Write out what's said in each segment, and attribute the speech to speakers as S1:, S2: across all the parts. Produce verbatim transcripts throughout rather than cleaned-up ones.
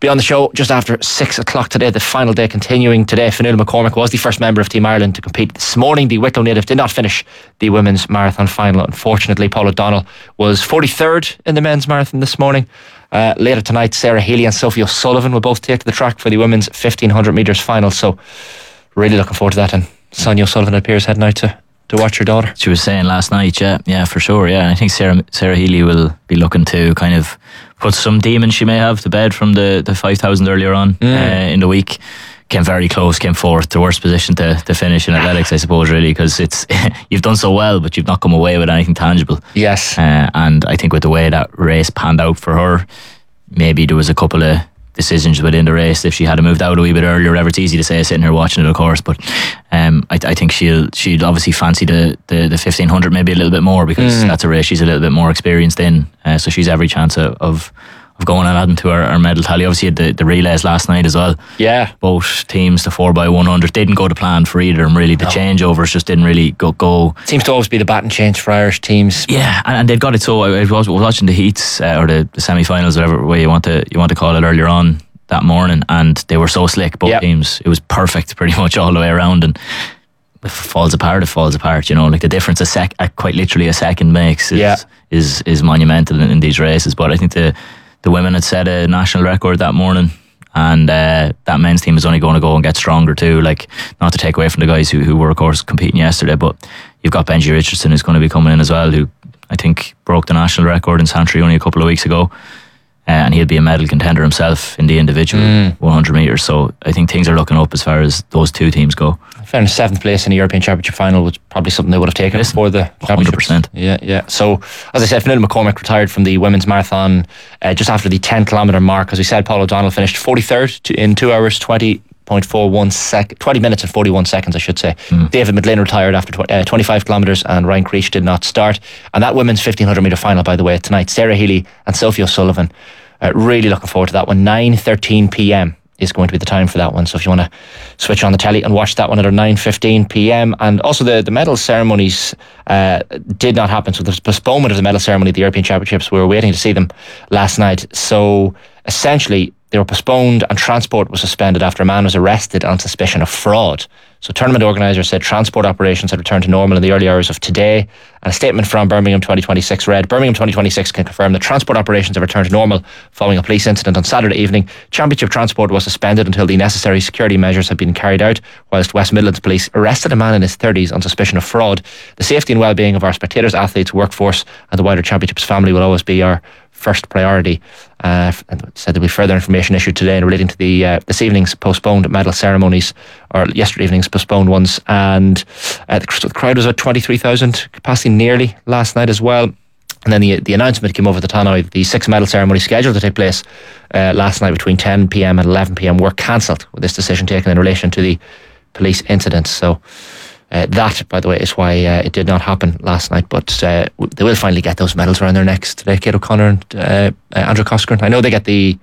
S1: Be on the show just after six o'clock today. The final day continuing today. Fionnuala McCormick was the first member of Team Ireland to compete this morning. The Wicklow native did not finish the women's marathon final. Unfortunately, Paul O'Donnell was forty-third in the men's marathon this morning. Uh, later tonight, Sarah Healy and Sophie O'Sullivan will both take to the track for the women's fifteen hundred metres final. So really looking forward to that. And Sonia O'Sullivan appears heading out to to watch her daughter.
S2: She was saying last night, yeah, yeah, for sure, yeah. And I think Sarah Sarah Healy will be looking to kind of put some demons she may have to bed from the, the five thousand earlier on mm. uh, in the week. Came very close, came fourth, the worst position to, to finish in athletics, I suppose, really, because it's you've done so well, but you've not come away with anything tangible.
S1: Yes.
S2: Uh, and I think with the way that race panned out for her, maybe there was a couple of decisions within the race. If she had moved out a wee bit earlier, whatever, it's easy to say sitting here watching it, of course, but um, I, I think she'll she'd obviously fancy the, the, the fifteen hundred maybe a little bit more, because mm. that's a race she's a little bit more experienced in, uh, so she's every chance of, of of going and adding to her, her medal tally. Obviously had the, the relays last night as well.
S1: Yeah.
S2: Both teams, the four by one hundred, didn't go to plan for either, and really the no. changeovers just didn't really go, go.
S1: Seems to always be the bat and change for Irish teams.
S2: Yeah, and, and they've got it so. I, I was watching the heats uh, or the, the semi-finals, whatever way you want to you want to call it, earlier on that morning, and they were so slick, both yep. teams. It was perfect pretty much all the way around, and if it falls apart, it falls apart, you know, like the difference a sec a, quite literally a second makes is yeah. is, is monumental in, in these races. But I think the the women had set a national record that morning, and uh, that men's team is only going to go and get stronger too. Like, not to take away from the guys who, who were of course competing yesterday, but you've got Benji Richardson who's going to be coming in as well, who I think broke the national record in Santry only a couple of weeks ago. Uh, and he'll be a medal contender himself in the individual mm. one hundred metres. So I think things are looking up as far as those two teams go.
S1: Found seventh place in the European Championship final was probably something they would have taken before the
S2: one hundred percent.
S1: Yeah, yeah. So as I said, Fionnuala McCormick retired from the women's marathon uh, just after the ten kilometre mark. As we said, Paul O'Donnell finished forty-third to, in two hours twenty point four one sec twenty minutes and forty-one seconds, I should say. Mm. David McGlynn retired after tw- uh, twenty-five kilometres, and Ryan Creech did not start. And that women's fifteen hundred metre final, by the way, tonight, Sarah Healy and Sophie O'Sullivan. Uh, really looking forward to that one. nine thirteen p.m. is going to be the time for that one, so if you want to switch on the telly and watch that one at nine fifteen p.m. And also the, the medal ceremonies uh, did not happen, so there's postponement of the medal ceremony at the European Championships. We were waiting to see them last night, so essentially they were postponed, and transport was suspended after a man was arrested on suspicion of fraud. So tournament organisers said transport operations had returned to normal in the early hours of today, and a statement from Birmingham twenty twenty-six read, Birmingham twenty twenty-six can confirm that transport operations have returned to normal following a police incident on Saturday evening. Championship transport was suspended until the necessary security measures had been carried out, whilst West Midlands Police arrested a man in his thirties on suspicion of fraud. The safety and well-being of our spectators, athletes, workforce and the wider Championships family will always be our first priority. Uh, and said there'll be further information issued today relating to the uh, this evening's postponed medal ceremonies, or yesterday evening's postponed ones. And uh, the, the crowd was at twenty-three thousand capacity nearly last night as well. And then the the announcement came over the tannoy. The six medal ceremonies scheduled to take place uh, last night between ten p.m. and eleven p.m. were cancelled, with this decision taken in relation to the police incident. So Uh, that, by the way, is why uh, it did not happen last night. But uh, they will finally get those medals around their necks today. Kate O'Connor and uh, uh, Andrew Coscoran. I know they get the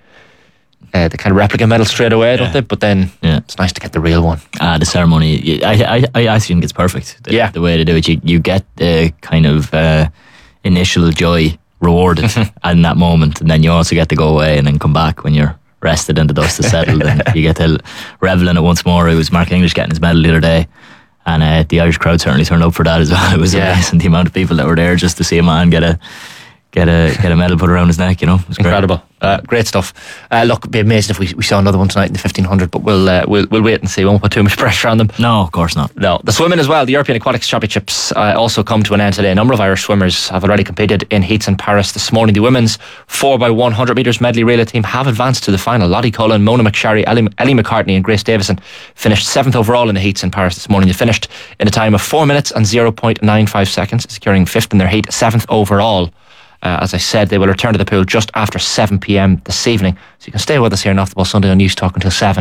S1: uh, the kind of replica medal straight away, yeah. don't they? But then yeah. it's nice to get the real one.
S2: Ah, the ceremony. I I I actually think it's perfect. The,
S1: yeah.
S2: the way to do it, you you get the kind of uh, initial joy rewarded in that moment, and then you also get to go away and then come back when you're rested and the dust is settled, and you get to revel in it once more. It was Mark English getting his medal the other day. And uh, the Irish crowd certainly turned up for that as well. It was yeah. amazing, the amount of people that were there just to see a man get a get a get a medal put around his neck. You know, it was
S1: incredible.
S2: Great.
S1: Uh, great stuff. Uh, look, it'd be amazing if we, we saw another one tonight in the fifteen hundred, but we'll uh, we'll we'll wait and see. We won't put too much pressure on them.
S2: No, of course not.
S1: No, the swimming as well. The European Aquatics Championships uh, also come to an end today. A number of Irish swimmers have already competed in heats in Paris this morning. The women's four by one hundred metres medley relay team have advanced to the final. Lottie Cullen, Mona McSharry, Ellie, Ellie McCartney and Grace Davison finished seventh overall in the heats in Paris this morning. They finished in a time of four minutes and zero point nine five seconds, securing fifth in their heat, seventh overall. Uh, as I said, they will return to the pool just after seven p.m. this evening. So you can stay with us here on Off the Ball Sunday on News Talk until seven.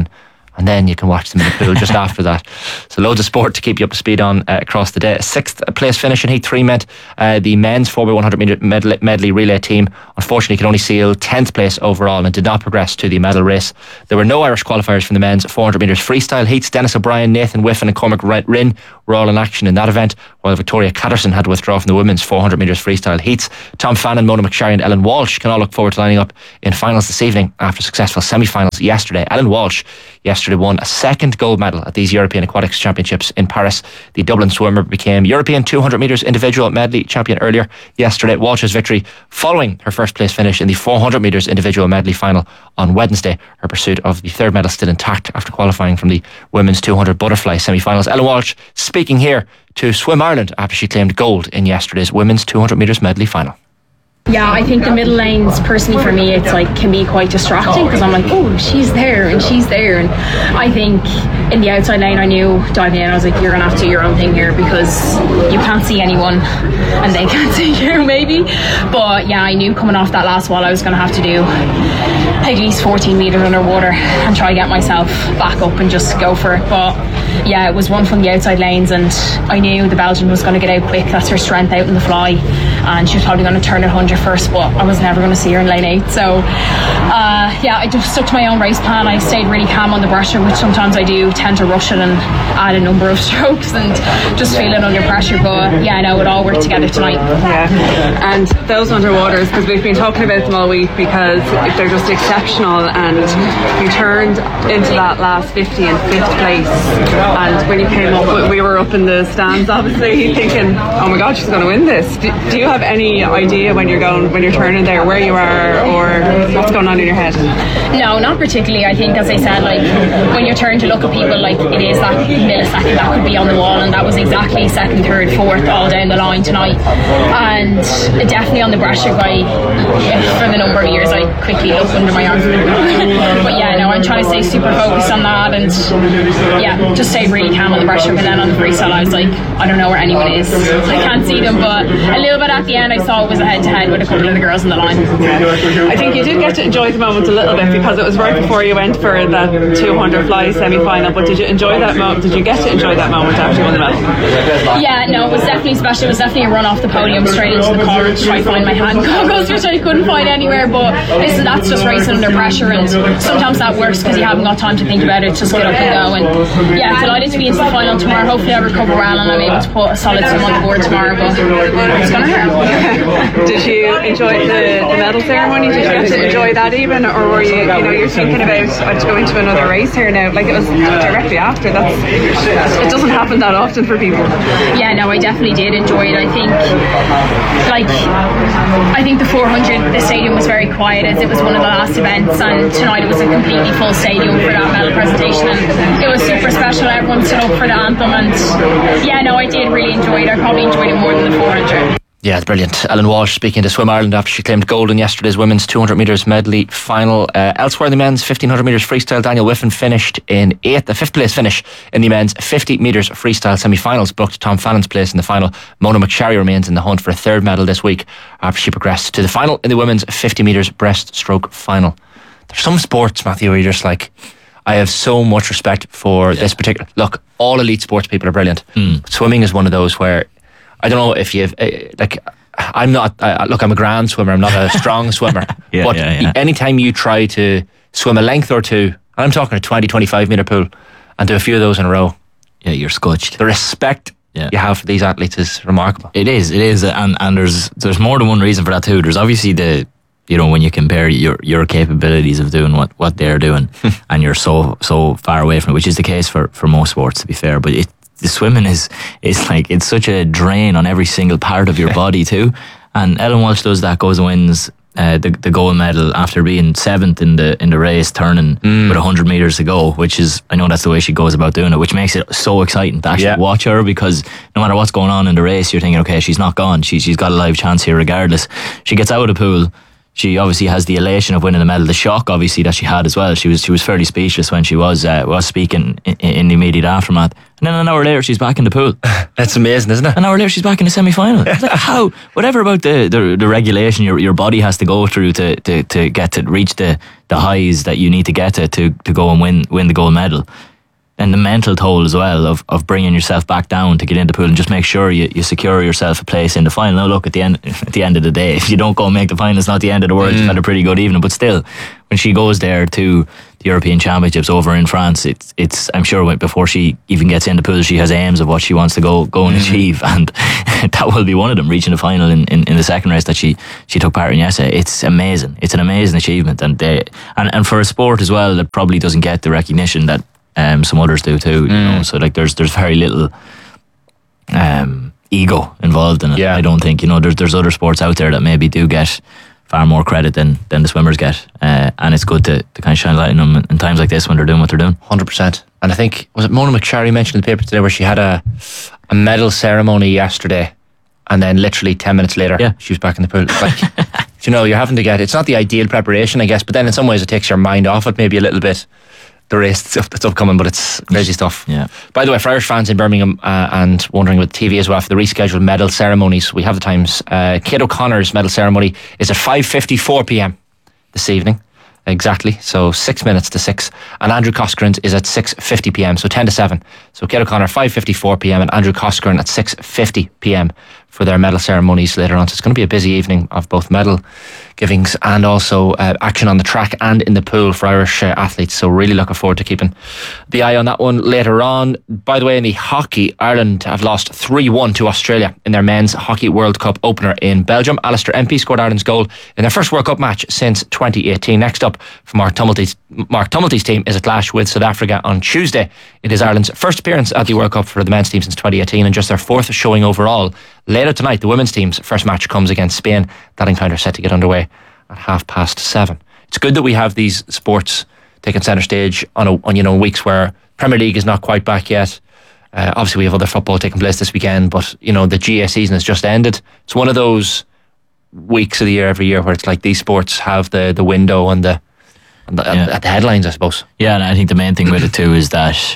S1: and then you can watch them in the pool just after that. So loads of sport to keep you up to speed on uh, across the day. Sixth place finish in Heat three meant uh, the men's four by one hundred metre medley, medley relay team unfortunately could only seal tenth place overall and did not progress to the medal race. There were no Irish qualifiers from the men's four hundred metres freestyle heats. Dennis O'Brien, Nathan Whiffen and Cormac Rinn were all in action in that event, while Victoria Catterson had to withdraw from the women's four hundred metres freestyle heats. Tom Fannin, Mona McSharry and Ellen Walsh can all look forward to lining up in finals this evening after successful semi-finals yesterday. Ellen Walsh yesterday won a second gold medal at these European Aquatics Championships in Paris. The Dublin swimmer became European two hundred metres individual medley champion earlier yesterday. Walsh's victory following her first place finish in the four hundred metres individual medley final on Wednesday. Her pursuit of the third medal still intact after qualifying from the women's two hundred butterfly semi-finals. Ellen Walsh speaking here to Swim Ireland after she claimed gold in yesterday's women's two hundred metres medley final.
S3: Yeah, I think the middle lanes, personally for me, it's like can be quite distracting because I'm like, oh, she's there and she's there, and I think in the outside lane I knew diving in I was like, you're gonna have to do your own thing here because you can't see anyone and they can't see you maybe. But yeah, I knew coming off that last wall I was gonna have to do at least fourteen metres underwater and try to get myself back up and just go for it. But yeah, it was one from the outside lanes and I knew the Belgian was going to get out quick. That's her strength out in the fly, and she was probably going to turn it one hundred first, but I was never going to see her in lane eight. So uh, yeah, I just stuck to my own race plan. I stayed really calm on the breaststroke, which sometimes I do tend to rush it and add a number of strokes and just feel it under pressure. But yeah, I know it all worked together tonight.
S4: Yeah, and those underwaters, because we've been talking about them all week because they're just exceptional, and you turned into that last fifty in fifth place, and when you came up, we were up in the stands obviously thinking, oh my god, she's going to win this. Do, do you have any idea when you're going, when you're turning there, where you are or what's going on in your head?
S3: No, not particularly. I think, as I said, like when you're turning to look at people, like it is that millisecond that could be on the wall, and that was exactly second, third, fourth all down the line tonight. And definitely on the breaststroke, I, for the number of years I quickly looked under my arm. But yeah, no, I'm trying to stay super focused on that, and yeah, just stay really calm on the breaststroke. And then on the freestyle I was like, I don't know where anyone is, I can't see them, but a little bit at the end I saw it was a head to head with a couple of the girls in the line.
S4: I think you did get to enjoy the moment a little bit because it was right before you went for that two hundred fly semi-final, but did you enjoy that moment? Did you get to enjoy that moment after you won the medal?
S3: Yeah, no, it was definitely special. It was definitely a run off the podium straight into the car to try to find my hand goggles, which I couldn't find anywhere. But listen, that's just racing under pressure, and sometimes that works because you haven't got time to think about it. Just get up and go. And yeah, delighted to be into the final tomorrow. Hopefully I recover well and I'm able to put a solid swim on the board tomorrow, but it's going to hurt.
S4: Did you enjoy the, the medal ceremony? Did you get to enjoy that even, or were you, you know, you're thinking about uh, going to another race here now? Like it was directly after. That's it doesn't happen that often for people.
S3: Yeah, no, I definitely did enjoy it. I think, like, I think the four hundred, the stadium was very quiet as it was one of the last events, and tonight it was a completely full stadium for that medal presentation, and it was super special. Everyone stood up for the anthem, and yeah, no, I did really enjoy it. I probably enjoyed it more than the four hundred.
S1: Yeah, it's brilliant. Ellen Walsh speaking to Swim Ireland after she claimed gold in yesterday's women's two hundred metres medley final. Uh, elsewhere in the men's fifteen hundred metres freestyle, Daniel Whiffen finished in eighth, a fifth place finish in the men's fifty metres freestyle semi-finals booked Tom Fannin's place in the final. Mona McSharry remains in the hunt for a third medal this week after she progressed to the final in the women's fifty metres breaststroke final. There's some sports, Matthew, where you're just like, I have so much respect for yeah. this particular. Look, all elite sports people are brilliant. Mm. But swimming is one of those where I don't know if you've uh, like. I'm not. Uh, look, I'm a grand swimmer. I'm not a strong swimmer. yeah, but yeah, yeah. anytime you try to swim a length or two, and I'm talking a twenty, twenty-five metre pool, and do a few of those in a row,
S2: yeah, you're scotched.
S1: The respect yeah. you have for these athletes is remarkable.
S2: It is. It is, and and there's there's more than one reason for that too. There's obviously the. You know, when you compare your your capabilities of doing what, what they're doing, and you're so so far away from it, which is the case for, for most sports, to be fair. But it, the swimming is is like it's such a drain on every single part of your body too. And Ellen Walsh does that, goes and wins uh, the the gold medal after being seventh in the in the race, turning mm. with a hundred meters to go. Which is, I know that's the way she goes about doing it, which makes it so exciting to actually yeah. watch her, because no matter what's going on in the race, you're thinking, okay, she's not gone. She she's got a live chance here regardless. She gets out of the pool. she obviously has the elation of winning the medal, the shock obviously that she had as well. She was she was fairly speechless when she was uh, was speaking in, in the immediate aftermath. And then an hour later she's back in the pool.
S1: That's amazing, isn't it?
S2: An hour later she's back in the semi-final. It's like, how, whatever about the, the, the regulation your your body has to go through to, to, to get to reach the, the highs that you need to get to, to to go and win win the gold medal. And the mental toll as well of, of bringing yourself back down to get in the pool and just make sure you, you secure yourself a place in the final. Now look, at the end at the end of the day, if you don't go and make the final, it's not the end of the world. Mm. You've had a pretty good evening, but still, when she goes there to the European Championships over in France, it's it's I'm sure when, before she even gets in the pool, she has aims of what she wants to go go and mm. achieve, and that will be one of them, reaching the final in, in, in the second race that she, she took part in yesterday. It's amazing. It's an amazing achievement, and they, and and for a sport as well that probably doesn't get the recognition that Um, some others do too, you mm. know. So like, there's there's very little um, ego involved in it.
S1: Yeah.
S2: I don't think, you know. There's there's other sports out there that maybe do get far more credit than than the swimmers get, uh, and it's good to, to kind of shine light on them in times like this when they're doing what they're doing.
S1: Hundred percent. And I think, was it Mona McSharry mentioned in the paper today where she had a a medal ceremony yesterday, and then literally ten minutes later,
S2: yeah.
S1: she was back in the pool. Like, you know, you're having to get. It's not the ideal preparation, I guess, but then in some ways it takes your mind off it maybe a little bit. The race that's upcoming, but it's crazy stuff.
S2: Yeah.
S1: By the way, for Irish fans in Birmingham uh, and wondering with T V as well, for the rescheduled medal ceremonies, we have the times. Uh, Kate O'Connor's medal ceremony is at five fifty-four p.m. this evening, exactly. So six minutes to six, and Andrew Coscaren's is at six fifty p.m. So ten to seven. So Kate O'Connor five fifty-four p.m. and Andrew Coscaren at six fifty p.m. for their medal ceremonies later on. So it's going to be a busy evening of both medal givings and also uh, action on the track and in the pool for Irish uh, athletes. So really looking forward to keeping the eye on that one later on. By the way, in the hockey, Ireland have lost three one to Australia in their men's hockey World Cup opener in Belgium. Alistair Empey scored Ireland's goal in their first World Cup match since twenty eighteen. Next up for Mark Tumulty's, Mark Tumulty's team is a clash with South Africa on Tuesday. It is Ireland's first appearance at the World Cup for the men's team since twenty eighteen and just their fourth showing overall. Later tonight, the women's team's first match comes against Spain. That encounter set to get underway at half past seven. It's good that we have these sports taking centre stage on, a, on you know weeks where Premier League is not quite back yet. Uh, obviously, we have other football taking place this weekend, but you know the G A season has just ended. It's one of those weeks of the year every year where it's like these sports have the the window and the, and the yeah. at the headlines, I suppose.
S2: Yeah, and I think the main thing with it too is that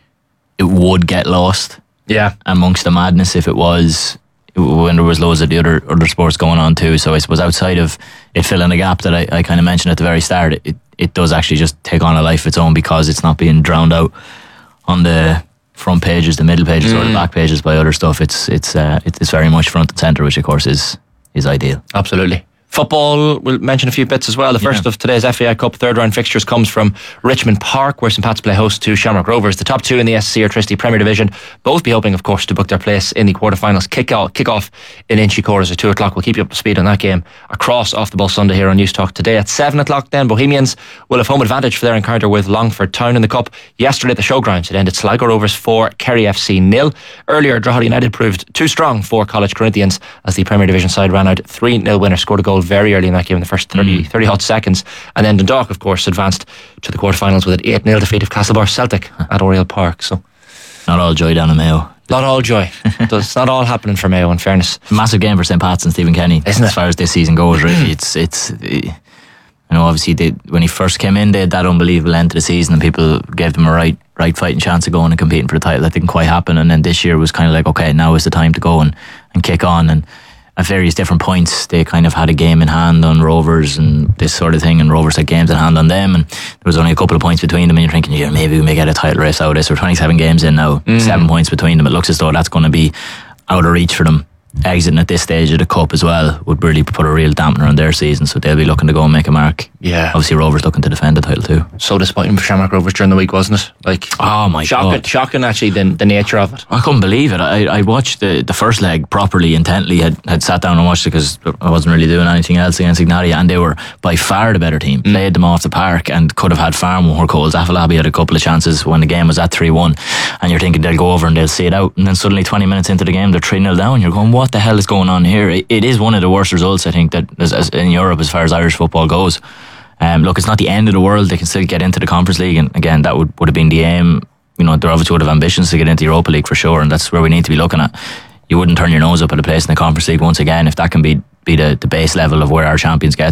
S2: it would get lost.
S1: Yeah,
S2: amongst the madness if it was. When there was loads of the other other sports going on too. So I suppose outside of it filling a gap that I, I kind of mentioned at the very start, it, it does actually just take on a life of its own because it's not being drowned out on the front pages, the middle pages mm. or the back pages by other stuff. It's it's uh, it's very much front and centre, which of course is is ideal.
S1: Absolutely. Football, we'll mention a few bits as well. The first yeah. of today's F A I Cup third round fixtures comes from Richmond Park, where St Pat's play host to Shamrock Rovers. The top two in the S C Electricity Premier Division both be hoping, of course, to book their place in the quarterfinals. Kick off, kick off in Inchicore at two o'clock. We'll keep you up to speed on that game across Off the Ball Sunday here on News Talk today. At seven o'clock then, Bohemians will have home advantage for their encounter with Longford Town in the Cup. Yesterday at the Showgrounds, it ended Sligo Rovers four, Kerry F C nil. Earlier, Drogheda United proved too strong for College Corinthians as the Premier Division side ran out three nil winner, scored a goal very early in that game in the first thirty, mm. thirty hot seconds, and then Dundalk of course advanced to the quarterfinals with an eight nil defeat of Castlebar Celtic at Oriel Park. So
S2: not all joy down in Mayo.
S1: Not all joy. It's not all happening for Mayo, in fairness.
S2: Massive game for St Pat's and Stephen Kenny,
S1: isn't it?
S2: As far as this season goes, really. It's it's you know, obviously they, when he first came in, they had that unbelievable end to the season and people gave them a right right fighting chance of going and competing for the title. That didn't quite happen, and then this year was kind of like, okay, now is the time to go and, and kick on. And at various different points they kind of had a game in hand on Rovers and this sort of thing, and Rovers had games in hand on them, and there was only a couple of points between them, and you're thinking, yeah, maybe we may get a title race out of this. We're twenty-seven games in now, mm. seven points between them. It looks as though that's going to be out of reach for them. Exiting at this stage of the Cup as well would really put a real dampener on their season, so they'll be looking to go and make a mark.
S1: Yeah,
S2: obviously Rovers looking to defend the title too.
S1: So disappointing for Shamrock Rovers during the week, wasn't it? Like,
S2: oh my
S1: shocking,
S2: god,
S1: shocking actually the, the nature of it.
S2: I couldn't believe it. I, I watched the, the first leg properly, intently, had, had sat down and watched it because I wasn't really doing anything else against Ignatia, and they were by far the better team. Mm. Played them off the park and could have had far more goals. Afolabi had a couple of chances when the game was at three one, and you're thinking they'll go over and they'll see it out, and then suddenly twenty minutes into the game they're three nil down. You're going, what the hell is going on here? It, it is one of the worst results, I think, that as, as in Europe as far as Irish football goes. Um, look, it's not the end of the world. They can still get into the Conference League, and again, that would, would have been the aim. You know, they obviously would have ambitions to get into the Europa League for sure, and that's where we need to be looking at. You wouldn't turn your nose up at a place in the Conference League once again if that can be be the, the base level of where our champions get to.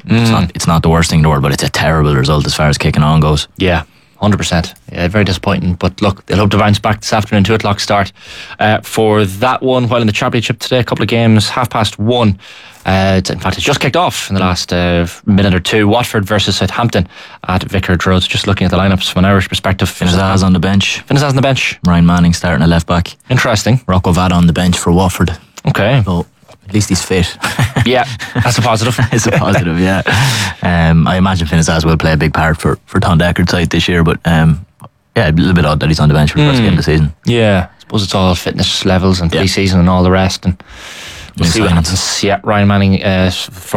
S2: Mm. It's not it's not the worst thing in the world, but it's a terrible result as far as kicking on goes.
S1: Yeah. one hundred percent. Yeah, very disappointing. But look, they'll hope to bounce back this afternoon, two o'clock start uh, for that one. While in the Championship today, a couple of games, half past one. Uh, it's, in fact, it's just kicked off in the last uh, minute or two. Watford versus Southampton at Vicarage Road. Just looking at the lineups from an Irish perspective.
S2: Finnazaz on the bench.
S1: Finnazaz on the bench.
S2: Ryan Manning starting at left back.
S1: Interesting.
S2: Rocco Vada on the bench for Watford.
S1: Okay.
S2: So at least he's fit.
S1: Yeah, that's a positive.
S2: It's a positive, yeah. Um, I imagine Finnazaz will play a big part for, for Tom Deckard's side this year, but um, yeah, a little bit odd that he's on the bench for the mm. first game of the season.
S1: Yeah, I suppose it's all fitness levels and yeah. pre-season and all the rest, and we'll New see what happens. Yeah, Ryan Manning uh,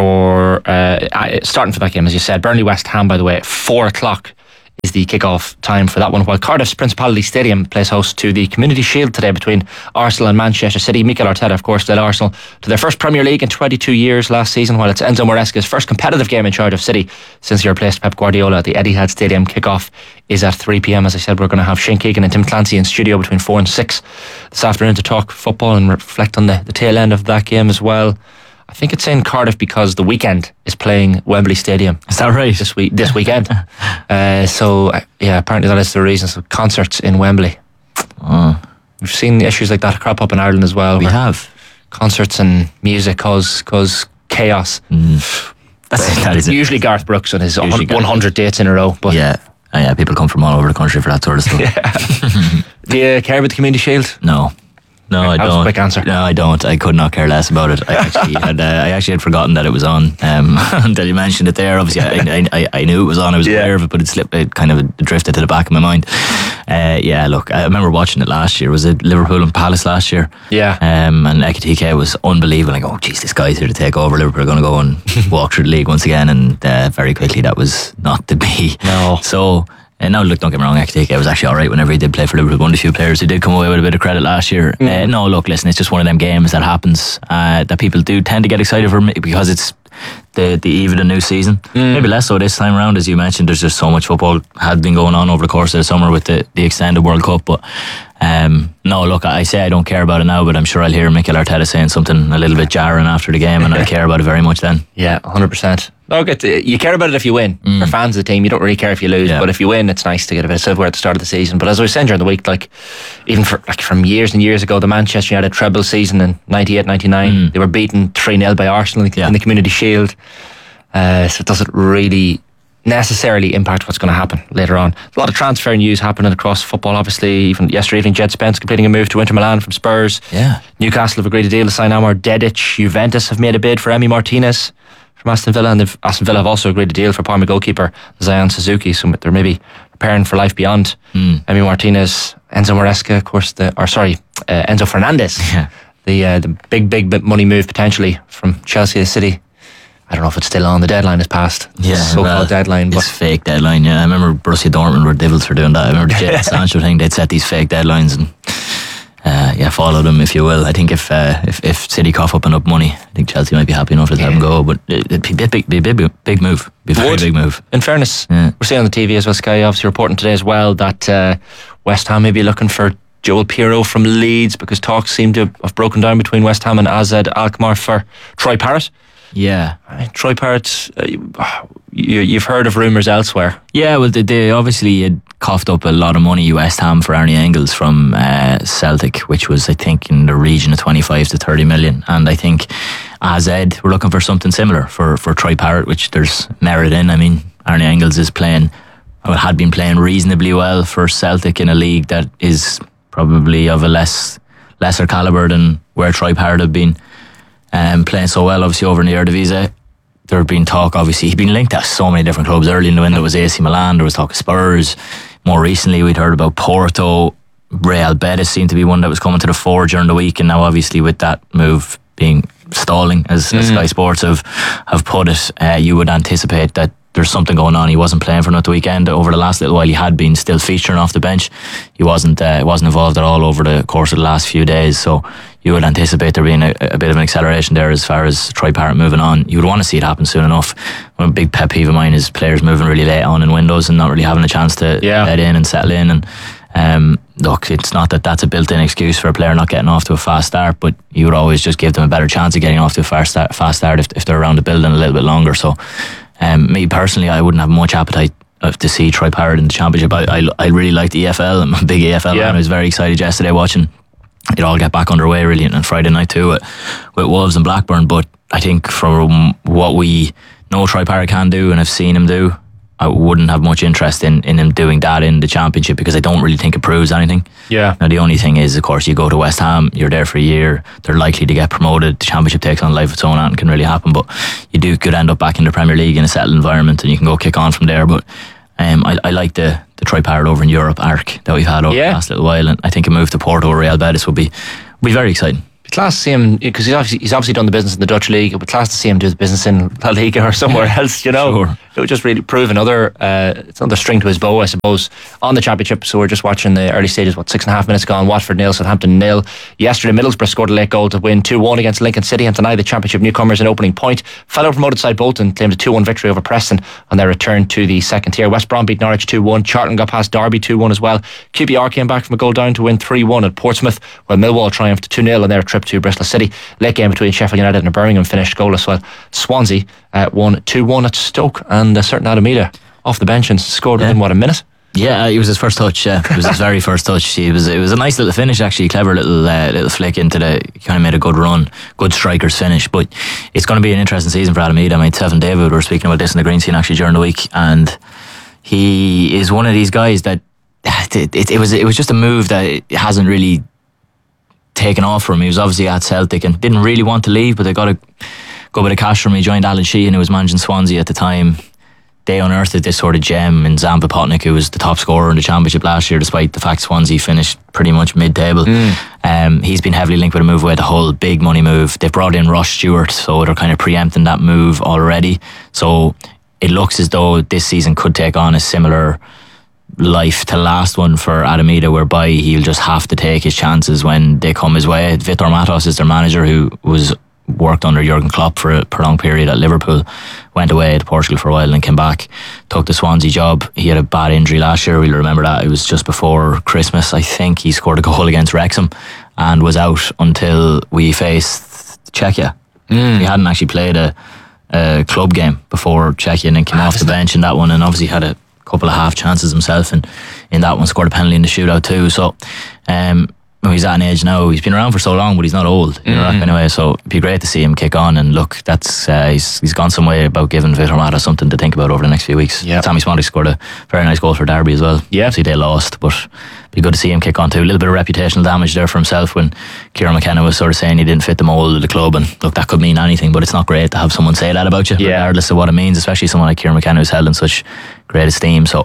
S1: for uh, starting for that game, as you said. Burnley West Ham, by the way, at four o'clock is the kick-off time for that one, while Cardiff's Principality Stadium plays host to the Community Shield today between Arsenal and Manchester City. Mikel Arteta, of course, led Arsenal to their first Premier League in twenty-two years last season, while it's Enzo Maresca's first competitive game in charge of City since he replaced Pep Guardiola at the Etihad Stadium. Kick-off is at three p.m. As I said, we're going to have Shane Keegan and Tim Clancy in studio between four and six this afternoon to talk football and reflect on the, the tail end of that game as well. I think it's in Cardiff because the Weekend is playing Wembley Stadium.
S2: Is that right?
S1: This week, this weekend. uh, so uh, yeah, apparently that is the reason. So concerts in Wembley.
S2: Oh.
S1: We've seen issues like that crop up in Ireland as well.
S2: We have
S1: concerts and music cause cause chaos.
S2: Mm. That's it, that is
S1: usually it. Garth Brooks on his one hundred dates in a row. But
S2: yeah, oh, yeah, people come from all over the country for that sort of stuff.
S1: Yeah. Do you care about the Community Shield?
S2: No. No, I
S1: that
S2: don't.
S1: was a quick answer.
S2: No, I don't. I could not care less about it. I actually had. Uh, I actually had forgotten that it was on um, until you mentioned it there. Obviously, I, I, I knew it was on. I was yeah. aware of it, but it slipped. It kind of drifted to the back of my mind. Uh, yeah, look, I remember watching it last year. Was it Liverpool and Palace last year?
S1: Yeah.
S2: Um, and Ekitike was unbelievable. Like, oh, geez, this guy's here to take over. Liverpool are going to go and walk through the league once again, and uh, very quickly that was not to be.
S1: No.
S2: So. And now, look, don't get me wrong, Ekitike was actually alright whenever he did play for Liverpool. One of the few players who did come away with a bit of credit last year. Mm. Uh, no, look, listen, it's just one of them games that happens uh, that people do tend to get excited for because it's the the eve of the new season. Mm. Maybe less so this time around, as you mentioned. There's just so much football had been going on over the course of the summer with the, the extended World Cup. But um, no, look, I say I don't care about it now, but I'm sure I'll hear Mikel Arteta saying something a little bit jarring after the game, and I'll care about it very much then.
S1: Yeah, one hundred percent. Look, it, you care about it if you win. Mm. For fans of the team, you don't really care if you lose. Yeah. But if you win, it's nice to get a bit of silverware at the start of the season. But as I was saying during the week, like even for, like from years and years ago, the Manchester United treble season in ninety-eight ninety-nine, mm. they were beaten three nil by Arsenal yeah. in the Community Shield. Uh, so it doesn't really necessarily impact what's going to happen later on. A lot of transfer news happening across football, obviously. Even yesterday evening, Jed Spence completing a move to Inter Milan from Spurs.
S2: Yeah.
S1: Newcastle have agreed a deal to sign Amar Dedic. Juventus have made a bid for Emi Martinez from Aston Villa, and Aston Villa have also agreed a deal for Parma goalkeeper Zion Suzuki. So they're maybe preparing for life beyond. Mm. Emi Martinez, Enzo Maresca, of course, the or sorry, uh, Enzo Fernandez,
S2: yeah.
S1: the uh, the big big bit money move potentially from Chelsea to City. I don't know if it's still on. The deadline is passed.
S2: Yeah,
S1: so-called
S2: well,
S1: deadline.
S2: It's
S1: but
S2: fake deadline. Yeah, I remember Borussia Dortmund were devils for doing that. I remember the Jadon Sancho thing. They'd set these fake deadlines and uh, yeah, follow them if you will. I think if uh, if if City cough up enough money, I think Chelsea might be happy enough to yeah. let them go. But it, it'd be a big, be a big, big move. Be a very
S1: Would.
S2: big move.
S1: In fairness,
S2: yeah.
S1: we're seeing on the T V as well. Sky obviously reporting today as well that uh, West Ham may be looking for Joel Pirro from Leeds because talks seem to have broken down between West Ham and A Z Alkmaar for Troy Parrott.
S2: Yeah,
S1: uh, Troy Parrott. Uh, you, you've heard of rumours elsewhere.
S2: Yeah, well, they, they obviously had coughed up a lot of money, West Ham, for Arnie Engels from uh, Celtic, which was, I think, in the region of twenty-five to thirty million. And I think A Z were looking for something similar for, for Troy Parrott, which there's merit in. I mean, Arnie Engels is playing, well, had been playing reasonably well for Celtic in a league that is probably of a less lesser calibre than where Troy Parrott had been. Um, playing so well, obviously, over in the Eredivisie. There had been talk, obviously, he'd been linked to so many different clubs. Early in the window, it was A C Milan, there was talk of Spurs. More recently, we'd heard about Porto. Real Betis seemed to be one that was coming to the fore during the week, and now, obviously, with that move being stalling, as, mm. as Sky Sports have, have put it, uh, you would anticipate that there's something going on. He wasn't playing for another weekend. Over the last little while, he had been still featuring off the bench. He wasn't uh, wasn't involved at all over the course of the last few days. So you would anticipate there being a, a bit of an acceleration there as far as Troy Parrott moving on. You would want to see it happen soon enough. One big pet peeve of mine is players moving really late on in windows and not really having a chance to
S1: yeah.
S2: get in and settle in. And Um, look, it's not that that's a built-in excuse for a player not getting off to a fast start, but you would always just give them a better chance of getting off to a fast start, fast start if, if they're around the building a little bit longer. So um, me personally, I wouldn't have much appetite to see Troy Parrott in the Championship. I, I, I really like the E F L. I'm a big E F L
S1: yeah.
S2: fan. I was very excited yesterday watching it all get back underway really on Friday night too with, with Wolves and Blackburn. But I think from what we know Troy Parrott can do and have seen him do, I wouldn't have much interest in, in him doing that in the Championship, because I don't really think it proves anything.
S1: Yeah.
S2: Now the only thing is, of course, you go to West Ham, you're there for a year, they're likely to get promoted. The Championship takes on life of its own, and can really happen. But you do could end up back in the Premier League in a settled environment, and you can go kick on from there. But um, I, I like the the Troy Parrott over in Europe arc that we've had over
S1: yeah.
S2: the last little while, and I think a move to Porto or Real Betis would be would be very exciting.
S1: Class to see him, because he's obviously he's obviously done the business in the Dutch league. It would be class to see him do the business in La Liga or somewhere yeah, else. You know,
S2: sure.
S1: It would just really prove another uh, it's another string to his bow, I suppose, on the Championship. So we're just watching the early stages. What, six and a half minutes gone? Watford nil, Southampton nil. Yesterday, Middlesbrough scored a late goal to win two one against Lincoln City and deny the Championship newcomers an opening point. Fellow promoted side Bolton claimed a two one victory over Preston on their return to the second tier. West Brom beat Norwich two one. Charlton got past Derby two one as well. Q P R came back from a goal down to win three one at Portsmouth, while Millwall triumphed two nil on their trip to Bristol City. Late game between Sheffield United and Birmingham finished goalless, while Swansea uh, won two one at Stoke, and a certain Adamida off the bench and scored within,
S2: yeah.
S1: what, a minute?
S2: Yeah, it was his first touch. Yeah, it was his very first touch. It was it was a nice little finish, actually, clever little uh, little flick into the. Kind of made a good run, good striker's finish. But it's going to be an interesting season for Adamida. I mean, Tevin David were speaking about this in the green scene actually during the week, and he is one of these guys that it, it, it was it was just a move that hasn't really taken off for him. He was obviously at Celtic and didn't really want to leave, but they got a good bit of cash from him. He joined Alan Sheehan, who was managing Swansea at the time. They unearthed this sort of gem in Zan Potnik, who was the top scorer in the Championship last year, despite the fact Swansea finished pretty much mid-table. Mm. Um, he's been heavily linked with a move away the Hull, big money move. They've brought in Ross Stewart, so they're kind of preempting that move already. So it looks as though this season could take on a similar life to last one for Adamida, whereby he'll just have to take his chances when they come his way. Vitor Matos is their manager, who was worked under Jurgen Klopp for a prolonged period at Liverpool, went away to Portugal for a while and came back, took the Swansea job. He had a bad injury last year, we'll remember that. It was just before Christmas, I think. He scored a goal against Wrexham and was out until we faced Czechia. Mm. He hadn't actually played a, a club game before Czechia, and then came ah, off the bench in that one, and obviously had a couple of half chances himself, and in that one scored a penalty in the shootout too. So um, he's at an age now, he's been around for so long, but he's not old, mm-hmm. you know, anyway, so it'd be great to see him kick on. And look, that's uh, he's, he's gone some way about giving Vitor Matos something to think about over the next few weeks. Yep. Sammy Smolik scored a very nice goal for Derby as well. Yeah, see, they lost, but it'd be good to see him kick on too. A little bit of reputational damage there for himself when Kieran McKenna was sort of saying he didn't fit the mould of the club, and look, that could mean anything, but it's not great to have someone say that about you, yeah. regardless of what it means, especially someone like Kieran McKenna who's held in such great esteem. So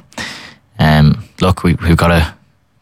S2: um, look, we, we've got a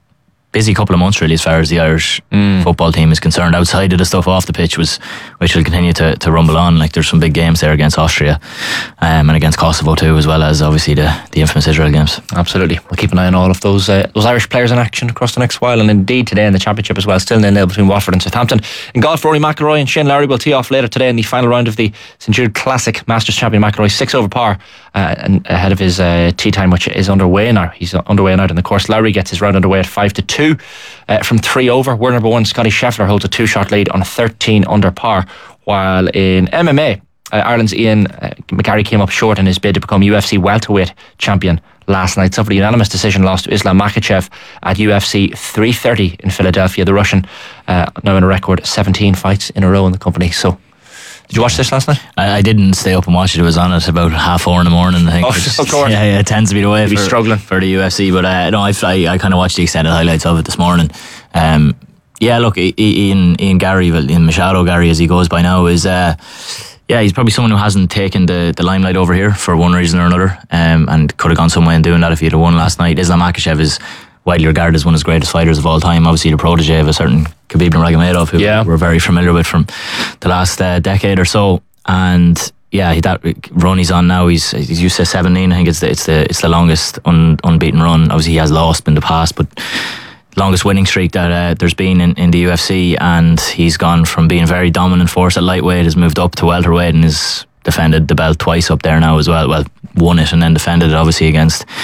S2: busy couple of months really as far as the Irish mm. football team is concerned. Outside of the stuff off the pitch, was which will continue to, to rumble on. Like, there's some big games there against Austria um, and against Kosovo too, as well as obviously the, the infamous Israel games.
S1: Absolutely, we'll keep an eye on all of those uh, those Irish players in action across the next while, and indeed today in the Championship as well. Still nil nil between Watford and Southampton. In golf, Rory McIlroy and Shane Lowry will tee off later today in the final round of the St Jude Classic. Masters champion McIlroy six over par uh, and ahead of his uh, tee time, which is underway now. He's underway now in the course. Lowry gets his round underway at five to two. Uh, from three over. World number one Scotty Scheffler holds a two shot lead on a thirteen under par, while in M M A uh, Ireland's Ian uh, McGarry came up short in his bid to become U F C welterweight champion last night. Suffered a unanimous decision loss to Islam Makhachev at U F C three thirty in Philadelphia. The Russian uh, now in a record seventeen fights in a row in the company. So did you watch this last night?
S2: I, I didn't stay up and watch it. It was on at about half four in the morning, I think.
S1: Oh,
S2: which,
S1: of course.
S2: Yeah, yeah, it tends to be the way
S1: You'd
S2: for,
S1: be struggling.
S2: for the U F C. But uh, no, I, I, I kind of watched the extended highlights of it this morning. Um, yeah, look, Ian, Ian Gary, well, Ian Machado Gary as he goes by now, is uh, yeah, he's probably someone who hasn't taken the, the limelight over here for one reason or another, um, and could have gone some way in doing that if he had won last night. Islam Makhachev is widely regarded as one of his greatest fighters of all time, obviously the protege of a certain Khabib Nurmagomedov, who yeah. we're very familiar with from the last uh, decade or so. And yeah, that run he's on now, he's he's used to seventeen. I think it's the it's the it's the longest un, unbeaten run. Obviously, he has lost in the past, but longest winning streak that uh, there's been in, in the U F C. And he's gone from being very dominant force at lightweight, has moved up to welterweight, and has defended the belt twice up there now as well. Well, won it and then defended it obviously against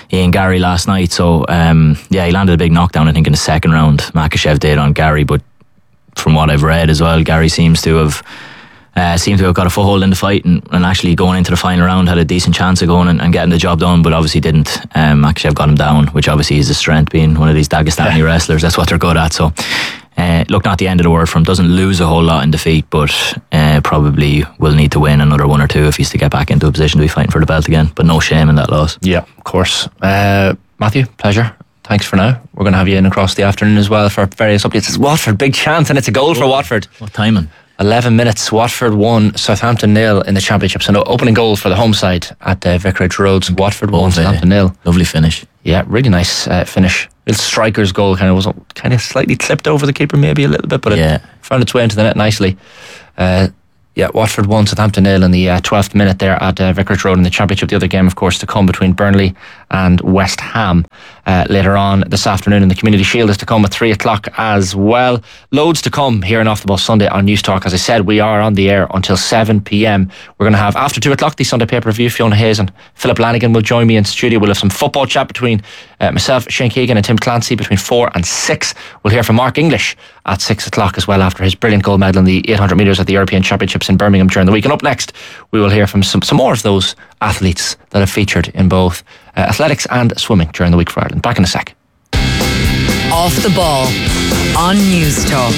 S2: Ian Gary last night. So um, yeah, he landed a big knockdown I think in the second round. Makhachev did on Gary, but from what I've read as well, Gary seems to have uh, seemed to have got a foothold in the fight and, and actually going into the final round had a decent chance of going and, and getting the job done, but obviously didn't. Um, Makhachev got him down, which obviously is a strength, being one of these Dagestani yeah. wrestlers. That's what they're good at. So uh, look, not the end of the world for him. Doesn't lose a whole lot in defeat, but uh, probably will need to win another one or two if he's to get back into a position to be fighting for the belt again. But no shame in that loss.
S1: Yeah, of course. Uh, Matthew, pleasure. Thanks for now. We're going to have you in across the afternoon as well for various updates. It's Watford, big chance, and it's a goal for Watford.
S2: What timing?
S1: eleven minutes. Watford won, Southampton nil in the Championship. So no opening goal for the home side at uh, Vicarage Roads. Watford won, Southampton nil.
S2: Lovely finish.
S1: Yeah, really nice uh, finish. Little striker's goal, kind of was kind of slightly clipped over the keeper maybe a little bit, but yeah. it found its way into the net nicely. Uh, Yeah, Watford won, Southampton nil in the uh, twelfth minute there at uh, Vicarage Road in the Championship. The other game, of course, to come between Burnley and West Ham uh, later on this afternoon. And the Community Shield is to come at three o'clock as well. Loads to come here on Off the Ball Sunday on News Talk. As I said, we are on the air until seven p.m. We're going to have, after two o'clock, the Sunday Paper Review. Fiona Hayes and Philip Lanigan will join me in studio. We'll have some football chat between uh, myself, Shane Keegan and Tim Clancy between four and six. We'll hear from Mark English at six o'clock as well after his brilliant gold medal in the eight hundred metres at the European Championships in Birmingham during the week. And up next, we will hear from some, some more of those athletes that have featured in both uh, athletics and swimming during the week for Ireland. Back in a sec.
S5: Off the Ball on News Talk.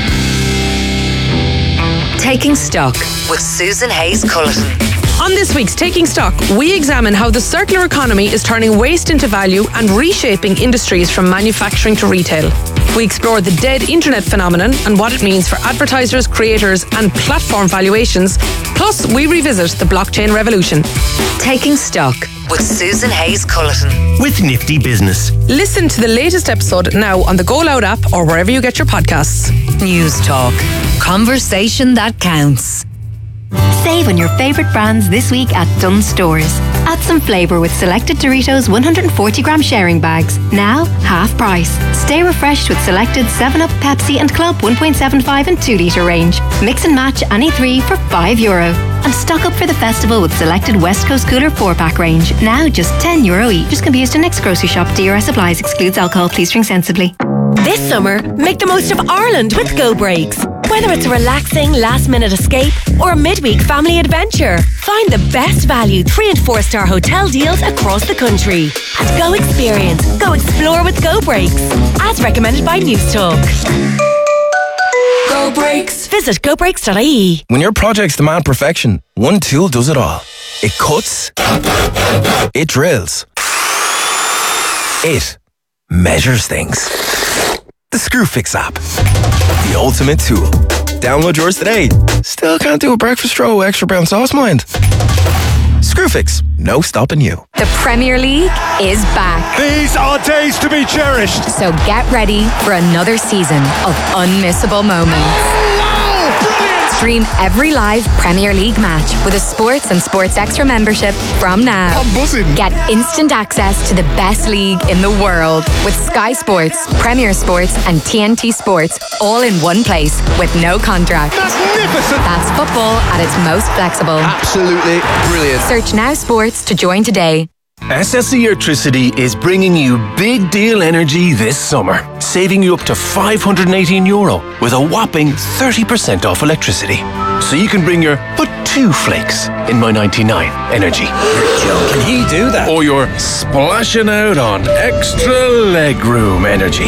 S5: Taking Stock with Susan Hayes-Culleton.
S6: On this week's Taking Stock, we examine how the circular economy is turning waste into value and reshaping industries from manufacturing to retail. We explore the dead internet phenomenon and what it means for advertisers, creators and platform valuations. Plus, we revisit the blockchain revolution.
S5: Taking Stock with Susan Hayes-Culleton.
S7: With Nifty Business.
S6: Listen to the latest episode now on the Go Loud app or wherever you get your podcasts.
S5: News Talk. Conversation that counts.
S8: Save on your favourite brands this week at Dunnes Stores. Add some flavour with selected Doritos one hundred forty gram sharing bags. Now, half price. Stay refreshed with selected seven up, Pepsi and Club one point seven five and two litre range. Mix and match any three for five euro. And stock up for the festival with selected West Coast Cooler four pack range. Now just ten euro each. Just can be used in next grocery shop. D R S applies. Excludes alcohol. Please drink sensibly.
S9: This summer, make the most of Ireland with Go Breaks. Whether it's a relaxing last-minute escape or a midweek family adventure, find the best value three and four star hotel deals across the country at Go Experience. Go explore with Go Breaks, as recommended by News Talk. Go Breaks. Visit go breaks dot I E.
S10: When your projects demand perfection, one tool does it all. It cuts, it drills, it measures things. The Screwfix app, the ultimate tool. Download yours today. Still can't do a breakfast roll with extra brown sauce, mind? Screwfix, no stopping you.
S11: The Premier League is back.
S12: These are days to be cherished.
S11: So get ready for another season of unmissable moments. Stream every live Premier League match with a Sports and Sports Extra membership from now.
S12: I'm buzzing.
S11: Get instant access to the best league in the world with Sky Sports, Premier Sports and T N T Sports all in one place with no contract.
S12: Magnificent.
S11: That's football at its most flexible.
S12: Absolutely brilliant.
S11: Search Now Sports to join today.
S7: S S E Electricity is bringing you big deal energy this summer, saving you up to five hundred eighteen euro with a whopping thirty percent off electricity. So you can bring your but two flakes in my ninety-nine energy.
S10: You're joking. He do that?
S7: Or your splashing out on extra legroom energy.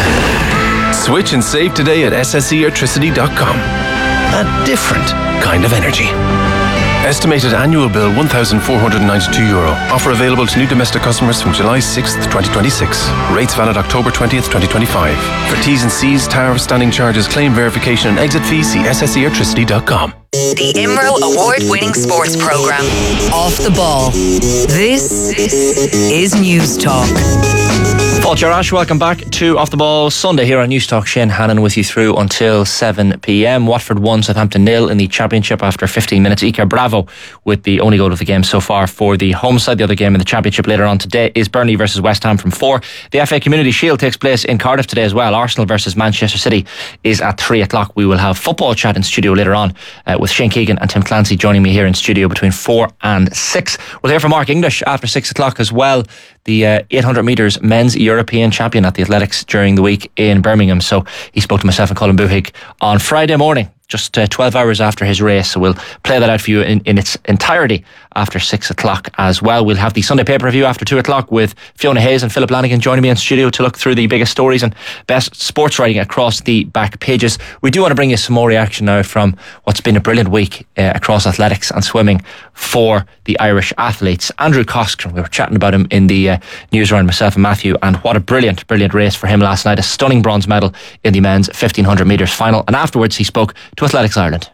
S7: Switch and save today at s s e electricity dot com. A different kind of energy. Estimated annual bill one thousand four hundred ninety-two euro. Offer available to new domestic customers from July sixth, twenty twenty-six. Rates valid October twentieth, twenty twenty-five. For T's and C's, tariff, standing charges, claim verification and exit fees, see s s e electricity dot com.
S5: The I M R O award-winning sports programme. Off the Ball. This is News Talk.
S1: Paul Jarash, welcome back to Off the Ball Sunday here on News Talk. Shane Hannon with you through until seven p.m. Watford won, Southampton nil in the Championship after fifteen minutes. Iker Bravo with the only goal of the game so far for the home side. The other game in the Championship later on today is Burnley versus West Ham from four. The F A Community Shield takes place in Cardiff today as well. Arsenal versus Manchester City is at three o'clock. We will have football chat in studio later on uh, with Shane Keegan and Tim Clancy joining me here in studio between four and six. We'll hear from Mark English after six o'clock as well. the uh, eight hundred metres men's European champion at the Athletics during the week in Birmingham. So he spoke to myself and Colin Buhig on Friday morning, just uh, twelve hours after his race. So we'll play that out for you in, in its entirety after six o'clock as well. We'll have the Sunday paper review after two o'clock with Fiona Hayes and Philip Lanigan joining me in studio to look through the biggest stories and best sports writing across the back pages. We do want to bring you some more reaction now from what's been a brilliant week uh, across athletics and swimming for the Irish athletes. Andrew Coscoran, we were chatting about him in the uh, news round, myself and Matthew, and what a brilliant, brilliant race for him last night. A stunning bronze medal in the men's fifteen hundred metres final. And afterwards he spoke to Athletics Ireland.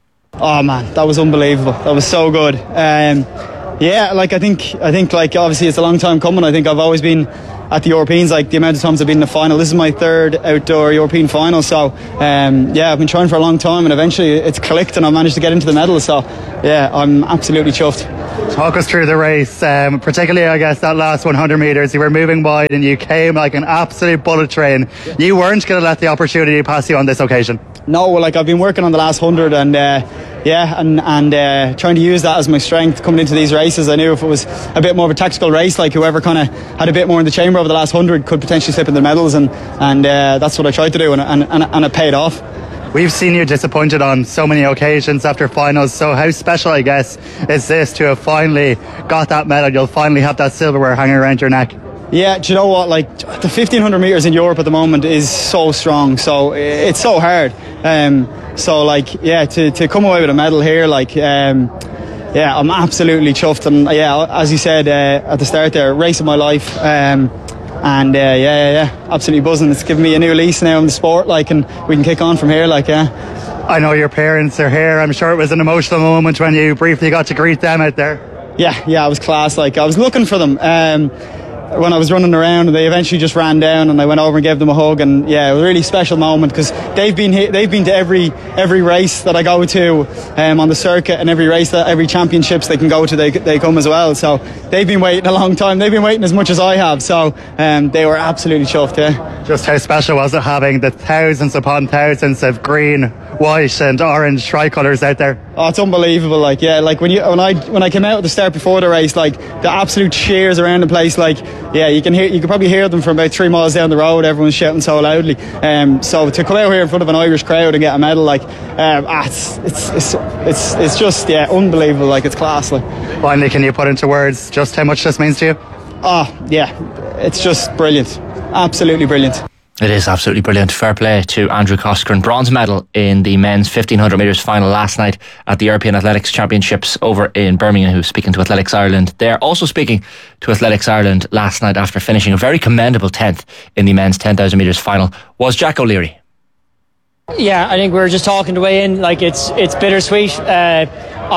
S13: Oh man, that was unbelievable. That was so good. Um, yeah, like I think, I think like obviously it's a long time coming. I think I've always been at the Europeans, like the amount of times I've been in the final. This is my third outdoor European final, so um, yeah, I've been trying for a long time, and eventually it's clicked and I managed to get into the medal. So yeah, I'm absolutely chuffed.
S14: Talk us through the race, um, particularly I guess that last one hundred metres. You were moving wide and you came like an absolute bullet train. You weren't going to let the opportunity pass you on this occasion. No, like I've been working on the last hundred, and uh, yeah, and and uh, trying to use that as my strength coming into these races. I knew if it was a bit more of a tactical race, like whoever kind of had a bit more in the chamber over the last hundred could potentially slip in the medals, and and uh, that's what I tried to do, and and and, and it paid off. We've seen you disappointed on so many occasions after finals, so how special, I guess, is this to have finally got that medal? You'll finally have that silverware hanging around your neck. Yeah, do you know what, like the fifteen hundred metres in Europe at the moment is so strong, so it's so hard, um, so like yeah, to, to come away with a medal here, like um, yeah, I'm absolutely chuffed, and yeah, as you said uh, at the start there, race of my life, um, and uh, yeah, yeah, yeah, absolutely buzzing. It's given me a new lease now in the sport, like, and we can kick on from here, like, yeah. I know your parents are here. I'm sure it was an emotional moment when you briefly got to greet them out there. Yeah, yeah, it was class. Like, I was looking for them um, when I was running around, and they eventually just ran down, and I went over and gave them a hug, and yeah, it was a really special moment because they've been here, they've been to every every race that I go to um, on the circuit, and every race that every championships they can go to, they they come as well. So they've been waiting a long time. They've been waiting as much as I have. So um, they were absolutely chuffed. Yeah. Just how special was it having the thousands upon thousands of green, white, and orange tricolours out there? Oh, it's unbelievable. Like yeah, like when you when I when I came out at the start before the race, like the absolute cheers around the place, like. Yeah, you can hear. You can probably hear them from about three miles down the road. Everyone's shouting so loudly. Um, so to come out here in front of an Irish crowd and get a medal, like, um, ah, it's, it's it's it's it's just yeah, unbelievable. Like, it's class. Like, finally, can you put into words just how much this means to you? Oh yeah, it's just brilliant. Absolutely brilliant.
S1: It is absolutely brilliant. Fair play to Andrew Coscoran. Bronze medal in the men's fifteen hundred metres final last night at the European Athletics Championships over in Birmingham, who was speaking to Athletics Ireland. They're also speaking to Athletics Ireland last night after finishing a very commendable tenth in the men's ten thousand metres final was Jack O'Leary.
S15: Yeah, I think we were just talking the way in, like it's it's bittersweet. Uh,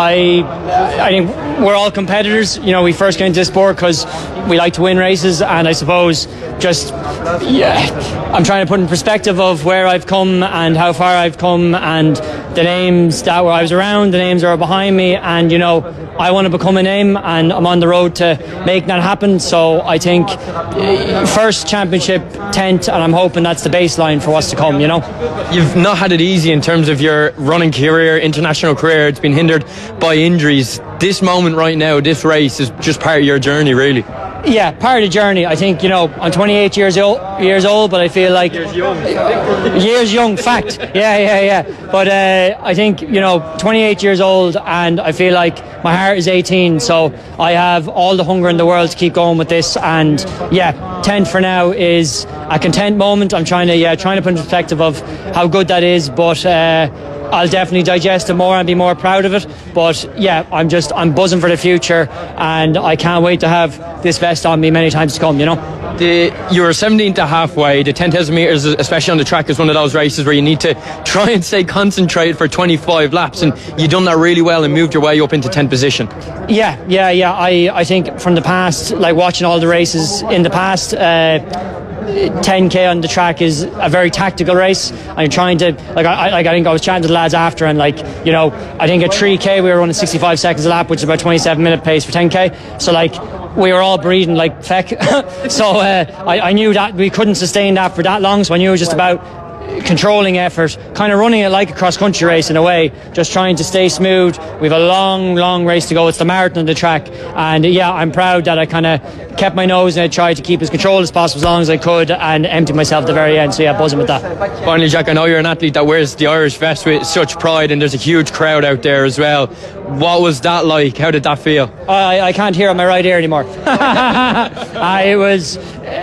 S15: I I think we're all competitors. You know, we first came into this sport because we like to win races, and I suppose just yeah, I'm trying to put in perspective of where I've come and how far I've come, and the names that were I was around, the names that are behind me, and you know, I want to become a name, and I'm on the road to make that happen. So I think first championship tenth, and I'm hoping that's the baseline for what's to come. You know,
S16: you've not had it easy in terms of your running career, international career. It's been hindered by injuries. This moment right now, this race is just part of your journey, really.
S15: Yeah, part of the journey. I think, you know, I'm twenty-eight years old, years old, but I feel like years young. Years young, fact. Yeah, yeah, yeah. But uh, I think, you know, twenty-eight years old, and I feel like my heart is eighteen, so I have all the hunger in the world to keep going with this. And yeah, tenth for now is a content moment. I'm trying to, yeah, trying to put in perspective of how good that is, but. Uh, I'll definitely digest it more and be more proud of it. But yeah, I'm just I'm buzzing for the future, and I can't wait to have this vest on me many times to come. You know,
S16: the you were seventeenth to halfway. The ten thousand meters, especially on the track, is one of those races where you need to try and stay concentrated for twenty-five laps, and you've done that really well and moved your way up into tenth position.
S15: Yeah, yeah, yeah. I I think from the past, like watching all the races in the past. Uh, ten K on the track is a very tactical race. I'm trying to like I, like I think I was chatting to the lads after, and like, you know, I think at three K we were running sixty-five seconds a lap, which is about twenty-seven minute pace for ten K. So like we were all breathing like feck. so uh, I, I knew that we couldn't sustain that for that long, so I knew it was just about controlling effort, kind of running it like a cross-country race in a way, just trying to stay smooth. We have a long long race to go. It's the marathon of the track, and yeah, I'm proud that I kind of kept my nose and I tried to keep as controlled as possible as long as I could and empty myself at the very end. So yeah, buzzing with that.
S16: Finally, Jack, I know you're an athlete that wears the Irish vest with such pride, and there's a huge crowd out there as well. What was that like? How did that feel?
S15: I, I can't hear my right ear anymore. I was,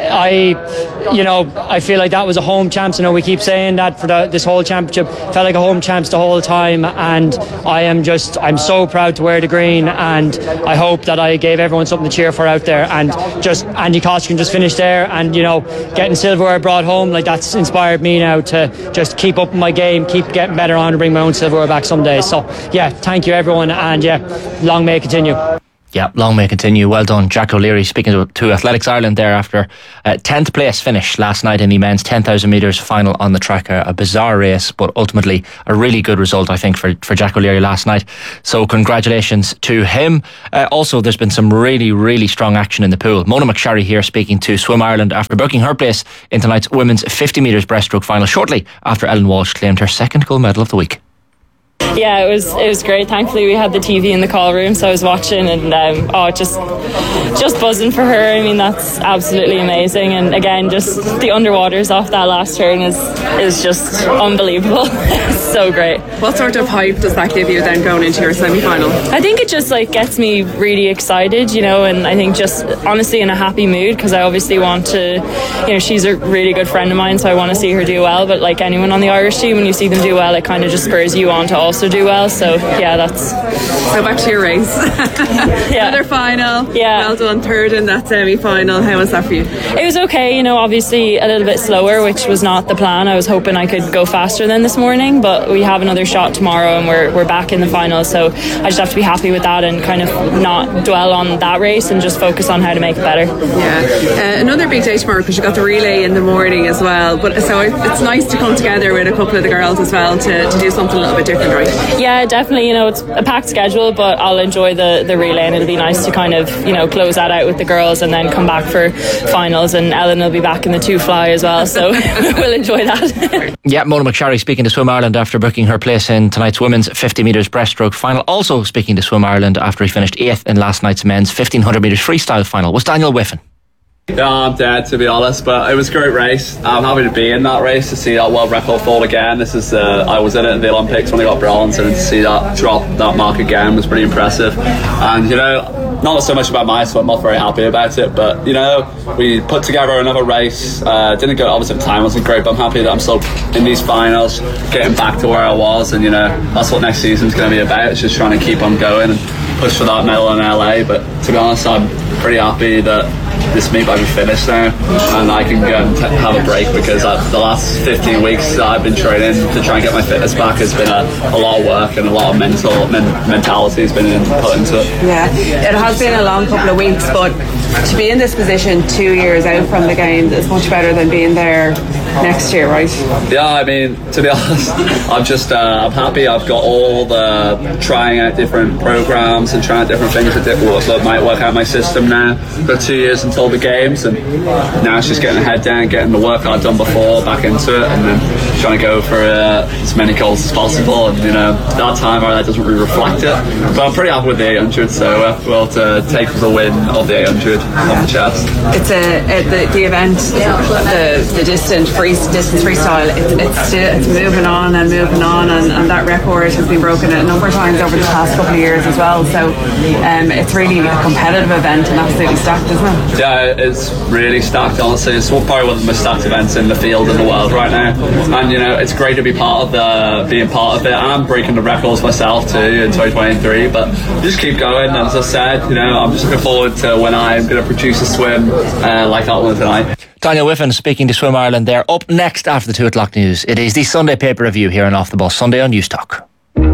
S15: I, you know, I feel like that was a home champs. You know, we keep saying that for the, this whole championship. Felt like a home champs the whole time, and I am just, I'm so proud to wear the green, and I hope that I gave everyone something to cheer for out there. And just Andy Costigan just finished there, and you know, getting silverware brought home, like that's inspired me now to just keep up my game, keep getting better on, and bring my own silverware back someday. So yeah, thank you everyone, and yeah, long may it continue.
S1: Yeah, long may it continue. Well done, Jack O'Leary, speaking to, to Athletics Ireland there after a tenth place finish last night in the men's ten thousand metres final on the track. A, a bizarre race, but ultimately a really good result, I think, for, for Jack O'Leary last night. So congratulations to him. Uh, also, there's been some really, really strong action in the pool. Mona McSharry here speaking to Swim Ireland after booking her place in tonight's women's fifty metres breaststroke final shortly after Ellen Walsh claimed her second gold medal of the week.
S17: Yeah, it was it was great. Thankfully, we had the T V in the call room, so I was watching, and um, oh, just just buzzing for her. I mean, that's absolutely amazing. And again, just the underwaters off that last turn is is just unbelievable. It's so great.
S4: What sort of hype does that give you then going into your semi-final?
S17: I think it just like gets me really excited, you know, and I think just honestly in a happy mood, because I obviously want to, you know, she's a really good friend of mine, so I want to see her do well. But like anyone on the Irish team, when you see them do well, it kind of just spurs you on to also do well. So yeah, that's
S4: so back to your race.
S17: Yeah.
S4: Another final.
S17: Yeah,
S4: well done, third in that semi-final. How was that for you?
S17: It was okay, you know, obviously a little bit slower, which was not the plan. I was hoping I could go faster than this morning, but we have another shot tomorrow and we're, we're back in the final, so I just have to be happy with that and kind of not dwell on that race and just focus on how to make it better.
S4: Yeah, uh, another big day tomorrow because you got the relay in the morning as well, but so it's nice to come together with a couple of the girls as well to, to do something a little bit different, right?
S17: Yeah, definitely, you know, it's a packed schedule, but I'll enjoy the, the relay, and it'll be nice to kind of, you know, close that out with the girls and then come back for finals, and Ellen will be back in the two fly as well, so we'll enjoy that.
S1: Yeah, Mona McSharry speaking to Swim Ireland after booking her place in tonight's women's fifty metres breaststroke final. Also speaking to Swim Ireland after he finished eighth in last night's men's fifteen hundred metres freestyle final was Daniel Whiffen.
S18: Yeah, I'm dead to be honest, but it was a great race. I'm happy to be in that race, to see that world record fall again. This is uh, I was in it in the Olympics when I got bronze, and to see that drop that mark again was pretty impressive. And you know, not so much about my swim, I'm not very happy about it, but you know, we put together another race. Uh, didn't go, obviously the time wasn't great, but I'm happy that I'm still in these finals, getting back to where I was, and you know, that's what next season's going to be about. It's just trying to keep on going and push for that medal in L A. But to be honest, I'm pretty happy that this meet might be finished now and I can go and t- have a break, because uh, the last fifteen weeks that I've been training to try and get my fitness back has been a, a lot of work, and a lot of mental men- mentality has been in, put into it.
S4: Yeah, it has been a long couple of weeks, but to be in this position two years out from the games is much better than being there next year, right?
S18: Yeah, I mean, to be honest, I'm just uh, I'm happy. I've got all the trying out different programs and trying out different things that, that might work out my system now. Got two years until the games, and now it's just getting the head down, getting the work I've done before back into it, and then trying to go for uh, as many goals as possible. And you know, that time that doesn't really reflect it, but I'm pretty happy with the eight hundred, so uh, we'll to take the win of the eight hundred on the chest.
S4: It's a, a the, the event, the the distant free distance freestyle. It's it's, still, it's moving on and moving on, and, and that record has been broken a number of times over the past couple of years as well. So um, it's really a competitive event and absolutely stacked, isn't it?
S18: Yeah, it's really stacked. Honestly, it's probably one of the most stacked events in the field in the world right now. And you know, it's great to be part of the being part of it. And I'm breaking the records myself too in twenty twenty-three. But just keep going. And as I said, you know, I'm just looking forward to when I'm going to produce a swim uh, like that one tonight.
S1: Daniel Whiffen speaking to Swim Ireland there. Up next after the two o'clock news, it is the Sunday paper review here on Off the Bus Sunday on News Talk.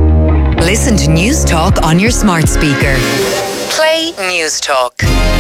S5: Listen to News Talk on your smart speaker. Play News Talk.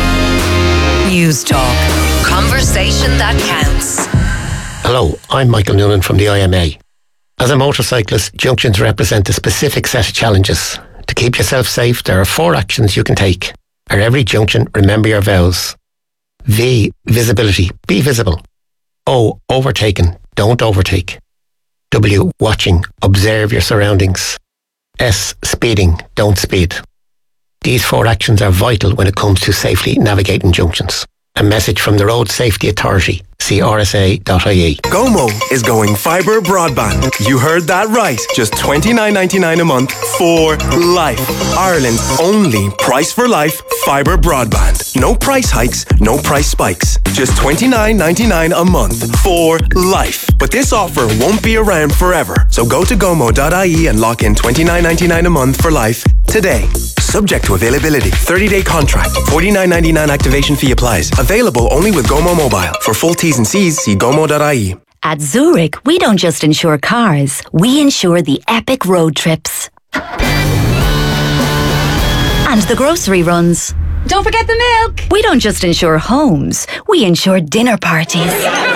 S5: News Talk. Conversation that counts.
S19: Hello, I'm Michael Noonan from the I M A. As a motorcyclist, junctions represent a specific set of challenges. To keep yourself safe, there are four actions you can take. At every junction, remember your vows. V. Visibility. Be visible. O. Overtaken. Don't overtake. W. Watching. Observe your surroundings. S. Speeding. Don't speed. These four actions are vital when it comes to safely navigating junctions. A message from the Road Safety Authority. See R S A dot I E.
S10: Gomo is going fibre broadband. You heard that right. Just twenty-nine ninety-nine a month for life. Ireland's only price for life fibre broadband. No price hikes, no price spikes. Just twenty-nine ninety-nine a month for life. But this offer won't be around forever. So go to gomo dot I E and lock in twenty-nine ninety-nine a month for life today. Subject to availability. thirty-day contract. forty-nine ninety-nine activation fee applies. Available only with Gomo Mobile. For full T's and C's, see gomo dot I E.
S20: At Zurich, we don't just insure cars, we insure the epic road trips. And the grocery runs.
S9: Don't forget the milk.
S20: We don't just insure homes, we insure dinner parties.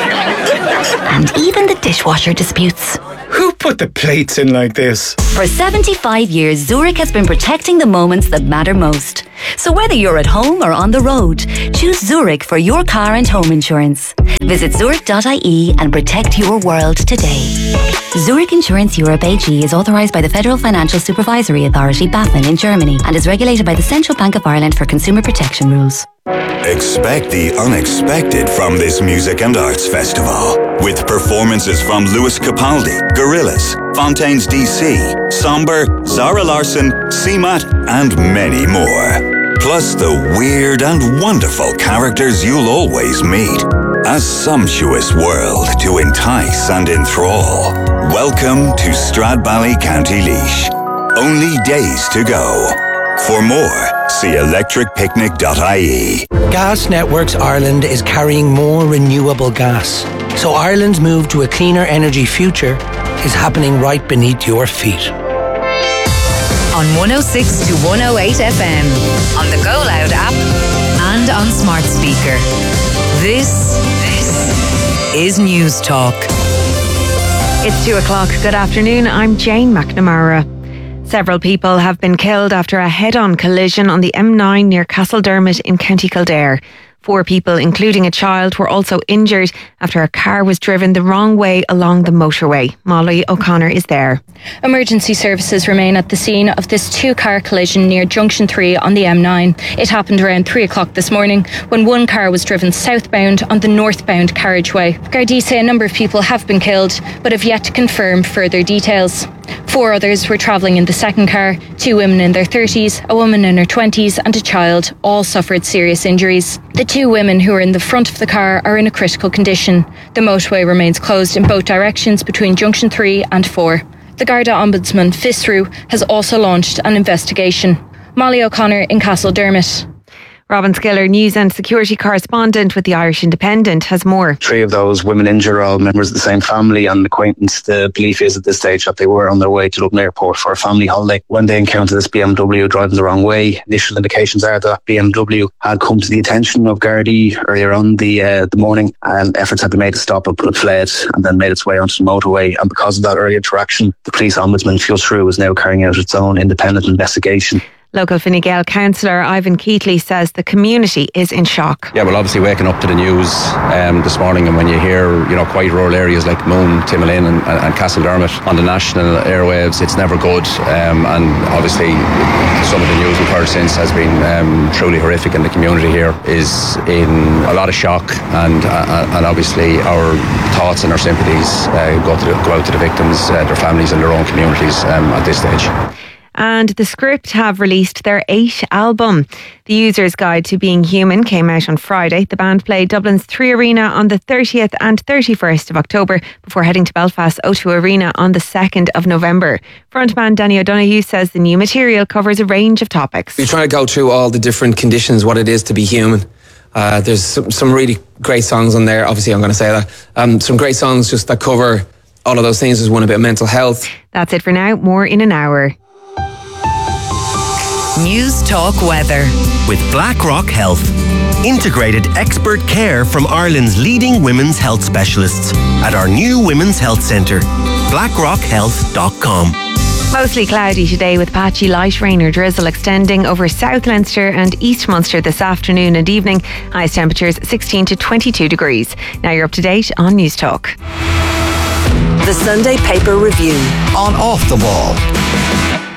S20: And even the dishwasher disputes.
S21: Who put the plates in like this?
S20: For seventy-five years, Zurich has been protecting the moments that matter most. So whether you're at home or on the road, choose Zurich for your car and home insurance. Visit zurich dot I E and protect your world today. Zurich Insurance Europe A G is authorised by the Federal Financial Supervisory Authority, BaFin, in Germany and is regulated by the Central Bank of Ireland for consumer protection rules.
S22: Expect the unexpected from this music and arts festival, with performances from Lewis Capaldi, Gorillaz, Fontaines D C, Somber, Zara Larsson, C M A T, and many more. Plus the weird and wonderful characters you'll always meet. A sumptuous world to entice and enthrall. Welcome to Stradbally, County Laois. Only days to go. For more, see electric picnic dot I E.
S23: Gas Networks Ireland is carrying more renewable gas. So Ireland's move to a cleaner energy future is happening right beneath your feet.
S11: On one oh six to one oh eight F M, on the Go Loud app, and on smart speaker. This, this is News Talk.
S24: It's two o'clock. Good afternoon. I'm Jane McNamara. Several people have been killed after a head-on collision on the M nine near Castledermot in County Kildare. Four people, including a child, were also injured after a car was driven the wrong way along the motorway. Molly O'Connor is there.
S3: Emergency services remain at the scene of this two-car collision near Junction three on the M nine. It happened around three o'clock this morning when one car was driven southbound on the northbound carriageway. Gardaí say a number of people have been killed, but have yet to confirm further details. Four others were travelling in the second car. Two women in their thirties, a woman in her twenties and a child all suffered serious injuries. The two women who are in the front of the car are in a critical condition. The motorway remains closed in both directions between Junction three and four. The Garda Ombudsman, Fisru, has also launched an investigation. Molly O'Connor in Castledermot.
S24: Robin Skiller, news and security correspondent with the Irish Independent, has more.
S25: Three of those women injured are all members of the same family and acquaintance. The belief is at this stage that they were on their way to Dublin Airport for a family holiday when they encountered this B M W driving the wrong way. Initial indications are that B M W had come to the attention of Gardaí earlier on the uh, the morning, and efforts had been made to stop it, but it fled and then made its way onto the motorway. And because of that early interaction, the police ombudsman, Fisru, is now carrying out its own independent investigation.
S24: Local Fine Gael councillor Ivan Keatley says the community is in shock.
S26: Yeah, well, obviously waking up to the news um, this morning, and when you hear, you know, quite rural areas like Moon, Timolin and, and, and Castledermot on the national airwaves, it's never good. Um, and obviously some of the news we've heard since has been um, truly horrific, and the community here is in a lot of shock, and uh, and obviously our thoughts and our sympathies uh, go, to the, go out to the victims, uh, their families and their own communities um, at this stage.
S24: And The Script have released their eighth album. The User's Guide to Being Human came out on Friday. The band played Dublin's Three Arena on the thirtieth and thirty-first of October before heading to Belfast's O two Arena on the second of November. Frontman Danny O'Donoghue says the new material covers a range of topics.
S27: We're trying to go through all the different conditions, what it is to be human. Uh, there's some, some really great songs on there. Obviously, I'm going to say that. Um, some great songs just that cover all of those things. There's one about mental health.
S24: That's it for now. More in an hour.
S11: News Talk Weather.
S28: With BlackRock Health. Integrated expert care from Ireland's leading women's health specialists at our new Women's Health Centre. blackrock health dot com.
S24: Mostly cloudy today with patchy light rain or drizzle extending over South Leinster and East Munster this afternoon and evening. Highest temperatures sixteen to twenty-two degrees. Now you're up to date on News Talk.
S29: The Sunday Paper Review.
S30: On Off the Ball.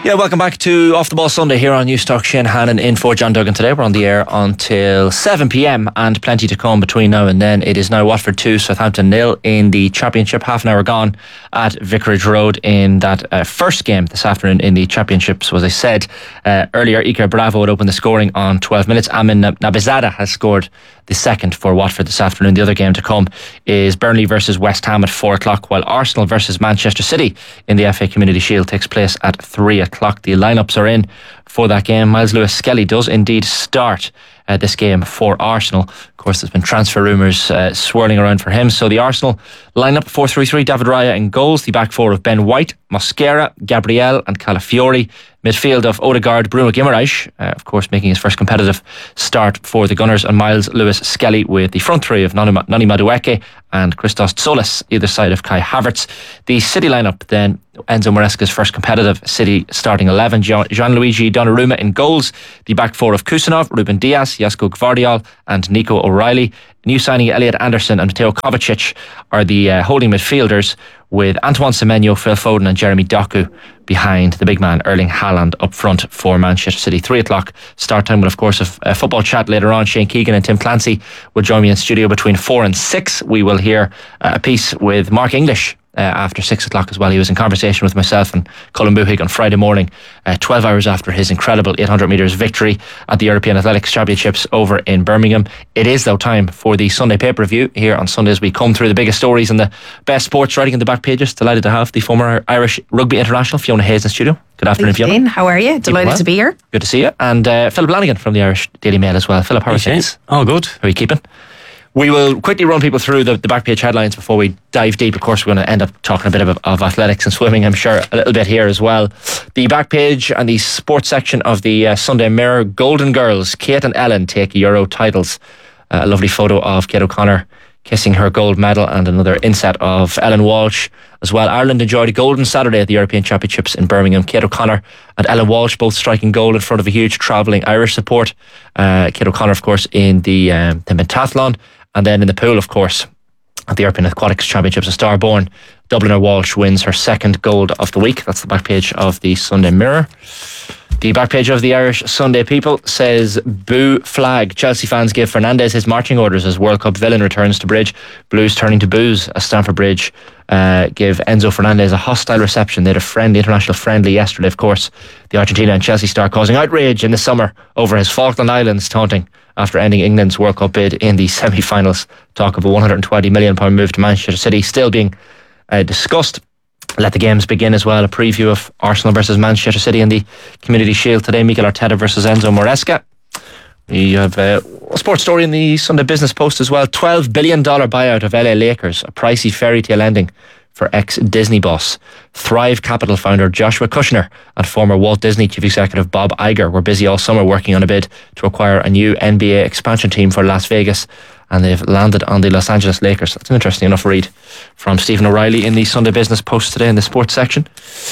S1: Yeah, welcome back to Off the Ball Sunday here on Newstalk. Shane Hannon in for John Duggan today. We're on the air until seven p.m. and plenty to come between now and then. It is now Watford two, Southampton nil in the Championship. Half an hour gone at Vicarage Road in that uh, first game this afternoon in the Championship. So as I said uh, earlier, Iker Bravo would open the scoring on twelve minutes. Amin Nabizada has scored the second for Watford this afternoon. The other game to come is Burnley versus West Ham at four o'clock, while Arsenal versus Manchester City in the F A Community Shield takes place at three o'clock. The lineups are in for that game. Miles Lewis-Skelly does indeed start uh, this game for Arsenal. Of course, there's been transfer rumours uh, swirling around for him. So the Arsenal lineup, four three three, David Raya in goals. The back four of Ben White, Mosquera, Gabriel and Calafiori. Midfield of Odegaard, Bruno Guimaraes, uh, of course making his first competitive start for the Gunners, and Miles Lewis-Skelly with the front three of Nani Madueke and Christos Tsolis, either side of Kai Havertz. The City lineup then, Enzo Maresca's first competitive City starting eleven, Gianluigi Donnarumma in goals. The back four of Kusanov, Ruben Dias, Jasko Gvardiol and Nico O'Reilly. New signing Elliot Anderson and Mateo Kovacic are the uh, holding midfielders, with Antoine Semenyo, Phil Foden and Jeremy Doku behind the big man Erling Haaland up front for Manchester City. Three o'clock start time, but of course a, a football chat later on. Shane Keegan and Tim Clancy will join me in studio between four and six. We will hear uh, a piece with Mark English Uh, after six o'clock as well. He was in conversation with myself and Colin Buhig on Friday morning, uh, twelve hours after his incredible eight hundred metres victory at the European Athletics Championships over in Birmingham. It is though time for the Sunday paper review. Here on Sundays we come through the biggest stories and the best sports writing in the back pages. Delighted to have the former Irish rugby international Fiona Hayes in studio. Good afternoon,
S2: Hey,
S1: Fiona.
S2: how are you? Delighted
S1: well.
S2: to be here.
S1: Good to see you. And uh, Philip Lanigan from the Irish Daily Mail as well. Philip, how are
S6: Hey,
S1: things?
S6: All good.
S1: How are you keeping? We will quickly run people through the, the back page headlines before we dive deep. Of course, we're going to end up talking a bit of, of athletics and swimming, I'm sure, a little bit here as well. The back page and the sports section of the uh, Sunday Mirror. Golden Girls, Kate and Ellen take Euro titles. Uh, a lovely photo of Kate O'Connor kissing her gold medal, and another inset of Ellen Walsh as well. Ireland enjoyed a golden Saturday at the European Championships in Birmingham. Kate O'Connor and Ellen Walsh both striking gold in front of a huge travelling Irish support. Uh, Kate O'Connor, of course, in the, um, the pentathlon. And then in the pool, of course, at the European Aquatics Championships, a star-born Dubliner Walsh wins her second gold of the week. That's the back page of the Sunday Mirror. The back page of the Irish Sunday People says, boo flag. Chelsea fans give Fernandes his marching orders as World Cup villain returns to Bridge. Blues turning to boos as Stamford Bridge uh, give Enzo Fernandez a hostile reception. They had a friendly, international friendly yesterday, of course. The Argentina and Chelsea star causing outrage in the summer over his Falkland Islands taunting after ending England's World Cup bid in the semi-finals. Talk of a one hundred twenty million pounds move to Manchester City still being uh, discussed. Let the games begin as well. A preview of Arsenal versus Manchester City in the Community Shield today. Mikel Arteta versus Enzo Maresca. We have uh, a sports story in the Sunday Business Post as well. twelve billion dollars buyout of L A Lakers. A pricey fairy tale ending for ex-Disney boss. Thrive Capital founder Joshua Kushner and former Walt Disney chief executive Bob Iger were busy all summer working on a bid to acquire a new N B A expansion team for Las Vegas, and they've landed on the Los Angeles Lakers. That's an interesting enough read from Stephen O'Reilly in the Sunday Business Post today in the sports section.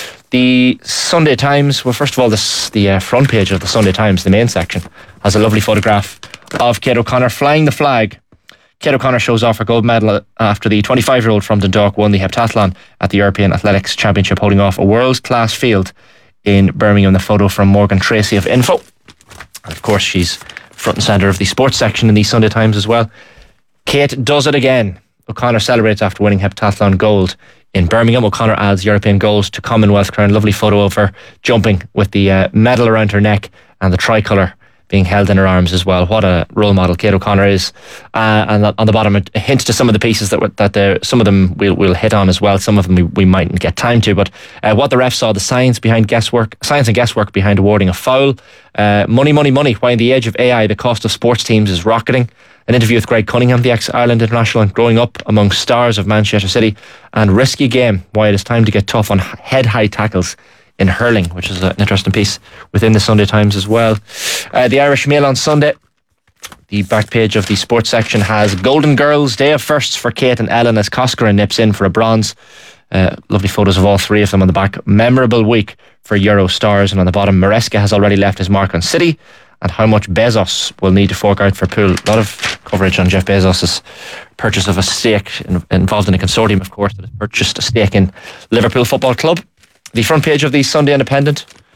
S1: The Sunday Times, well, first of all, this the uh, front page of the Sunday Times, the main section, has a lovely photograph of Kate O'Connor flying the flag. Kate O'Connor shows off her gold medal after the twenty-five-year-old from Dundalk won the heptathlon at the European Athletics Championship, holding off a world-class field in Birmingham. The photo from Morgan Tracy of Info. And of course, she's front and centre of the sports section in the Sunday Times as well. Kate does it again. O'Connor celebrates after winning heptathlon gold in Birmingham. O'Connor adds European gold to Commonwealth crown. Lovely photo of her jumping with the uh, medal around her neck and the tricolour being held in her arms as well. What a role model Kate O'Connor is. Uh, and on the bottom, a hint to some of the pieces that that there, some of them we'll, we'll hit on as well. Some of them we, we mightn't get time to. But uh, what the ref saw, the science behind guesswork, science and guesswork behind awarding a foul. Uh, money, money, money. Why in the age of A I, the cost of sports teams is rocketing. An interview with Greg Cunningham, the ex-Ireland international, and growing up among stars of Manchester City. And risky game, why it is time to get tough on head-high tackles in hurling, which is an interesting piece within the Sunday Times as well. Uh, the Irish Mail on Sunday, the back page of the sports section has Golden Girls, day of firsts for Kate and Ellen as Coscara nips in for a bronze. Uh, lovely photos of all three of them on the back. Memorable week for Euro stars. And on the bottom, Maresca has already left his mark on City, and how much Bezos will need to fork out for pool. A lot of coverage on Jeff Bezos' purchase of a stake in, involved in a consortium, of course, that has purchased a stake in Liverpool Football Club. The front page of the Sunday Independent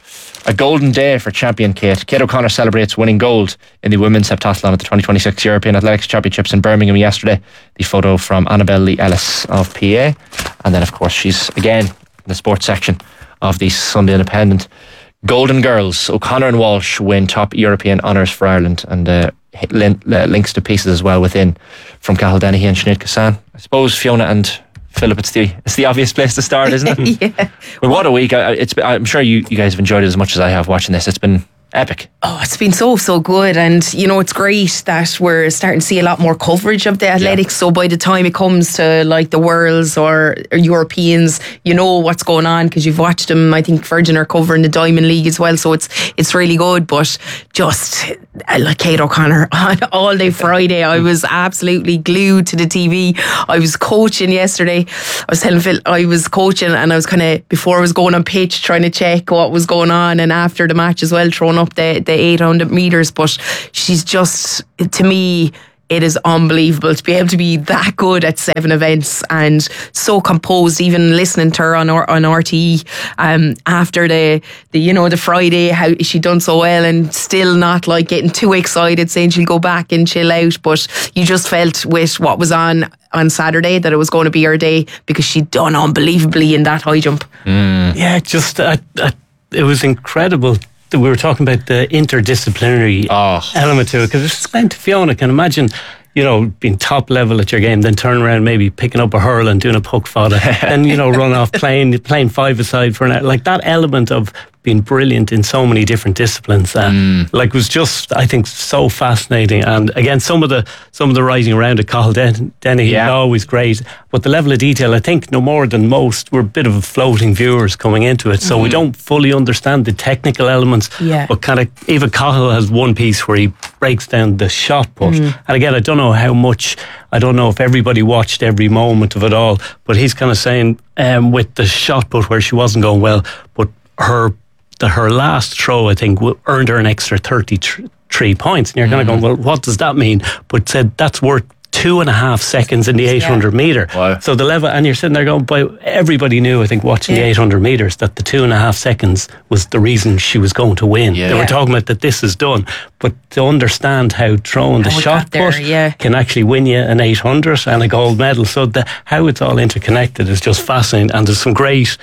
S1: A golden day for champion Kate. Kate O'Connor celebrates winning gold in the women's heptathlon at the twenty twenty-six European Athletics Championships in Birmingham yesterday. The photo from Annabelle Lee Ellis of P A. And then, of course, she's again in the sports section of the Sunday Independent. Golden Girls. O'Connor and Walsh win top European honours for Ireland, and uh, lin- uh, links to pieces as well within from Cathal Dennehy and Sinead Kassan. I suppose Fiona and Philip, it's the it's the obvious place to start, isn't it?
S2: Yeah.
S1: Well, what a week! I, it's been, I'm sure you, you guys have enjoyed it as much as I have watching this. It's been epic.
S2: Oh, it's been so, so good. And, you know, it's great that we're starting to see a lot more coverage of the athletics. Yeah. So by the time it comes to like the Worlds or, or Europeans, you know what's going on because you've watched them. I think Virgin are covering the Diamond League as well. So it's it's really good. But just like Kate O'Connor on all day Friday, I was absolutely glued to the T V. I was coaching yesterday. I was telling Phil, I was coaching and I was kind of, before I was going on pitch, trying to check what was going on. And after the match as well, throwing up the, the eight hundred metres, but she's just, to me, it is unbelievable to be able to be that good at seven events and so composed. Even listening to her on on R T E um, after the, the you know the Friday, how she done so well, and still not like getting too excited, saying she'll go back and chill out. But you just felt with what was on on Saturday that it was going to be her day because she'd done unbelievably in that high jump.
S6: Mm. Yeah, just uh, uh, it was incredible. We were talking about the interdisciplinary oh. element to it, because it's explained to Fiona, can imagine, you know, being top level at your game, then turn around maybe picking up a hurl and doing a puck fodder, then, you know, run off playing playing five aside for an hour. Like that element of being brilliant in so many different disciplines, uh, mm. like was just, I think, so fascinating. And again, some of the some of the writing around it, Cathal Den- Denny yeah. is always great, but the level of detail, I think, no more than most, we're a bit of floating viewers coming into it, so mm. we don't fully understand the technical elements.
S2: Yeah.
S6: But kind of, even Cathal has one piece where he breaks down the shot put,
S2: Mm.
S6: and again, I don't know how much, I don't know if everybody watched every moment of it all, but he's kind of saying um, with the shot put where she wasn't going well, but her that her last throw, I think, earned her an extra thirty-three points. And you're kind of going, well, what does that mean? But said that's worth two and a half seconds in the eight hundred yeah. metre.
S1: Wow.
S6: So the level, and you're sitting there going, but everybody knew, I think, watching yeah. the eight hundred metres, that the two and a half seconds was the reason she was going to win. Yeah. They were talking about that this is done. But to understand how throwing the
S2: how
S6: shot
S2: there,
S6: put
S2: yeah.
S6: can actually win you an eight hundred and a gold medal. So the, how it's all interconnected is just fascinating. And there's some great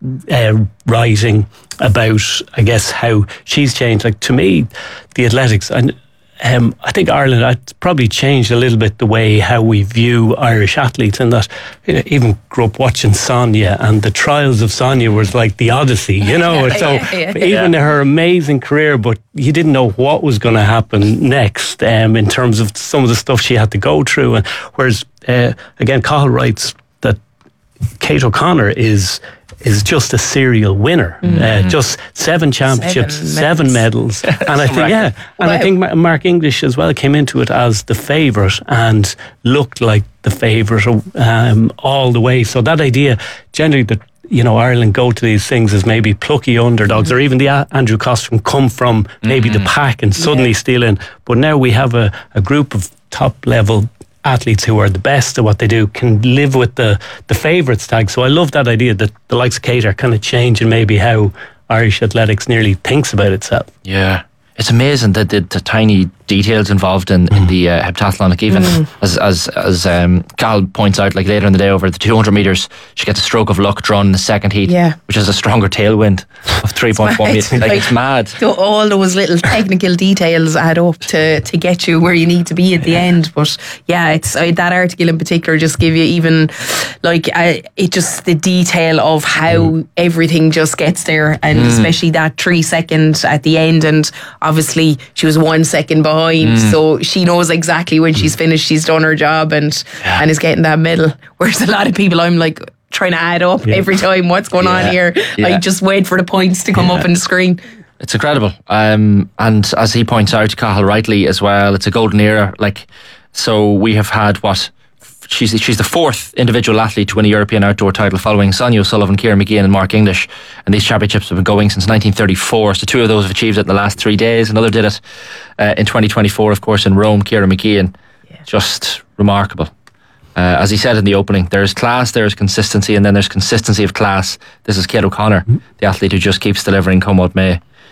S6: Uh, writing about, I guess, how she's changed. Like, to me, the athletics, and um, I think Ireland, it's probably changed a little bit the way how we view Irish athletes, in that, you know, even grew up watching Sonia, and the trials of Sonia was like the Odyssey, you know.
S2: yeah,
S6: so
S2: yeah, yeah.
S6: even
S2: yeah.
S6: her amazing career, but you didn't know what was going to happen next, um, in terms of some of the stuff she had to go through. And whereas, uh, again, Cathal writes that Kate O'Connor is is just a serial winner. Mm. Uh, just seven championships, seven medals. Seven medals. And I think, yeah, and wow. I think Mark English as well came into it as the favourite and looked like the favourite um, all the way. So that idea, generally, that, you know, Ireland go to these things as maybe plucky underdogs, mm. or even the uh, Andrew Costrom come from maybe mm-hmm. the pack and suddenly yeah. steal in. But now we have a, a group of top level athletes who are the best at what they do, can live with the the favourites tag. So I love that idea that the likes of Kate are kind of changing maybe how Irish athletics nearly thinks about itself.
S1: Yeah. It's amazing that the, the tiny details involved in, in the uh, heptathlon. Like even mm. as as as um, Cal points out, like later in the day over the two hundred metres, she gets a stroke of luck drawn in the second heat,
S2: yeah.
S1: which is a stronger tailwind of three point one metres. Like, like it's mad.
S2: So all those little technical details add up to, to get you where you need to be at the end. But yeah, it's uh, that article in particular just give you even like uh, it just the detail of how mm. everything just gets there, and mm. especially that three seconds at the end. And obviously she was one second behind, mm. so she knows exactly when she's finished, she's done her job, and yeah. and is getting that medal. Whereas a lot of people, I'm like trying to add up yeah. every time what's going yeah. on here. Yeah. I just wait for the points to come yeah. up on the screen.
S1: It's incredible. Um, and as he points out, Cathal rightly as well, it's a golden era. Like, so we have had what? She's she's the fourth individual athlete to win a European outdoor title, following Sonia O'Sullivan, Ciara McGeehan and Mark English. And these championships have been going since nineteen thirty-four. So two of those have achieved it in the last three days. Another did it uh, in twenty twenty-four, of course, in Rome, Ciara McGeehan. Yeah. Just remarkable. Uh, as he said in the opening, there's class, there's consistency, and then there's consistency of class. This is Kate O'Connor, mm-hmm. the athlete who just keeps delivering come what may.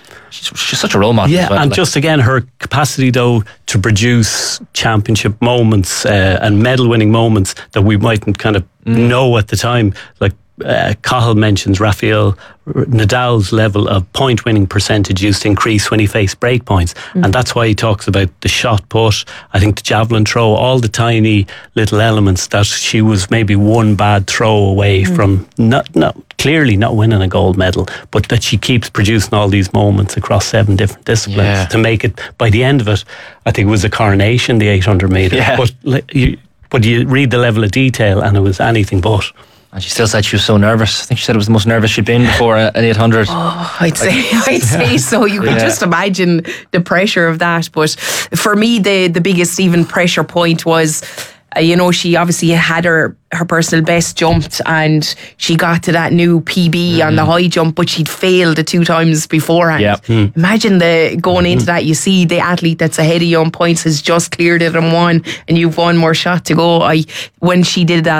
S1: she's, she's such a role model.
S6: Yeah,
S1: as well,
S6: and
S1: like.
S6: just again her capacity though to produce championship moments uh, and medal-winning moments that we mightn't kind of mm. know at the time. Like uh, Cathal mentions Rafael Nadal's level of point-winning percentage used to increase when he faced break points, mm. and that's why he talks about the shot put, I think the javelin throw, all the tiny little elements that she was maybe one bad throw away mm. from not, not clearly not winning a gold medal, but that she keeps producing all these moments across seven different disciplines yeah. to make it, by the end of it, I think it was a coronation, the eight hundred metre,
S1: yeah.
S6: but you, but you read the level of detail and it was anything but.
S1: And she still said she was so nervous. I think she said it was the most nervous she'd been before an eight hundred.
S2: Oh, I'd say, I'd say so. You could yeah. just imagine the pressure of that. But for me, the the biggest even pressure point was, uh, you know, she obviously had her her personal best jumped, and she got to that new P B mm. on the high jump, but she'd failed the two times beforehand.
S1: Yep. Mm.
S2: Imagine the going mm-hmm. into that, you see the athlete that's ahead of you on points has just cleared it and won, and you've one more shot to go. I when she did that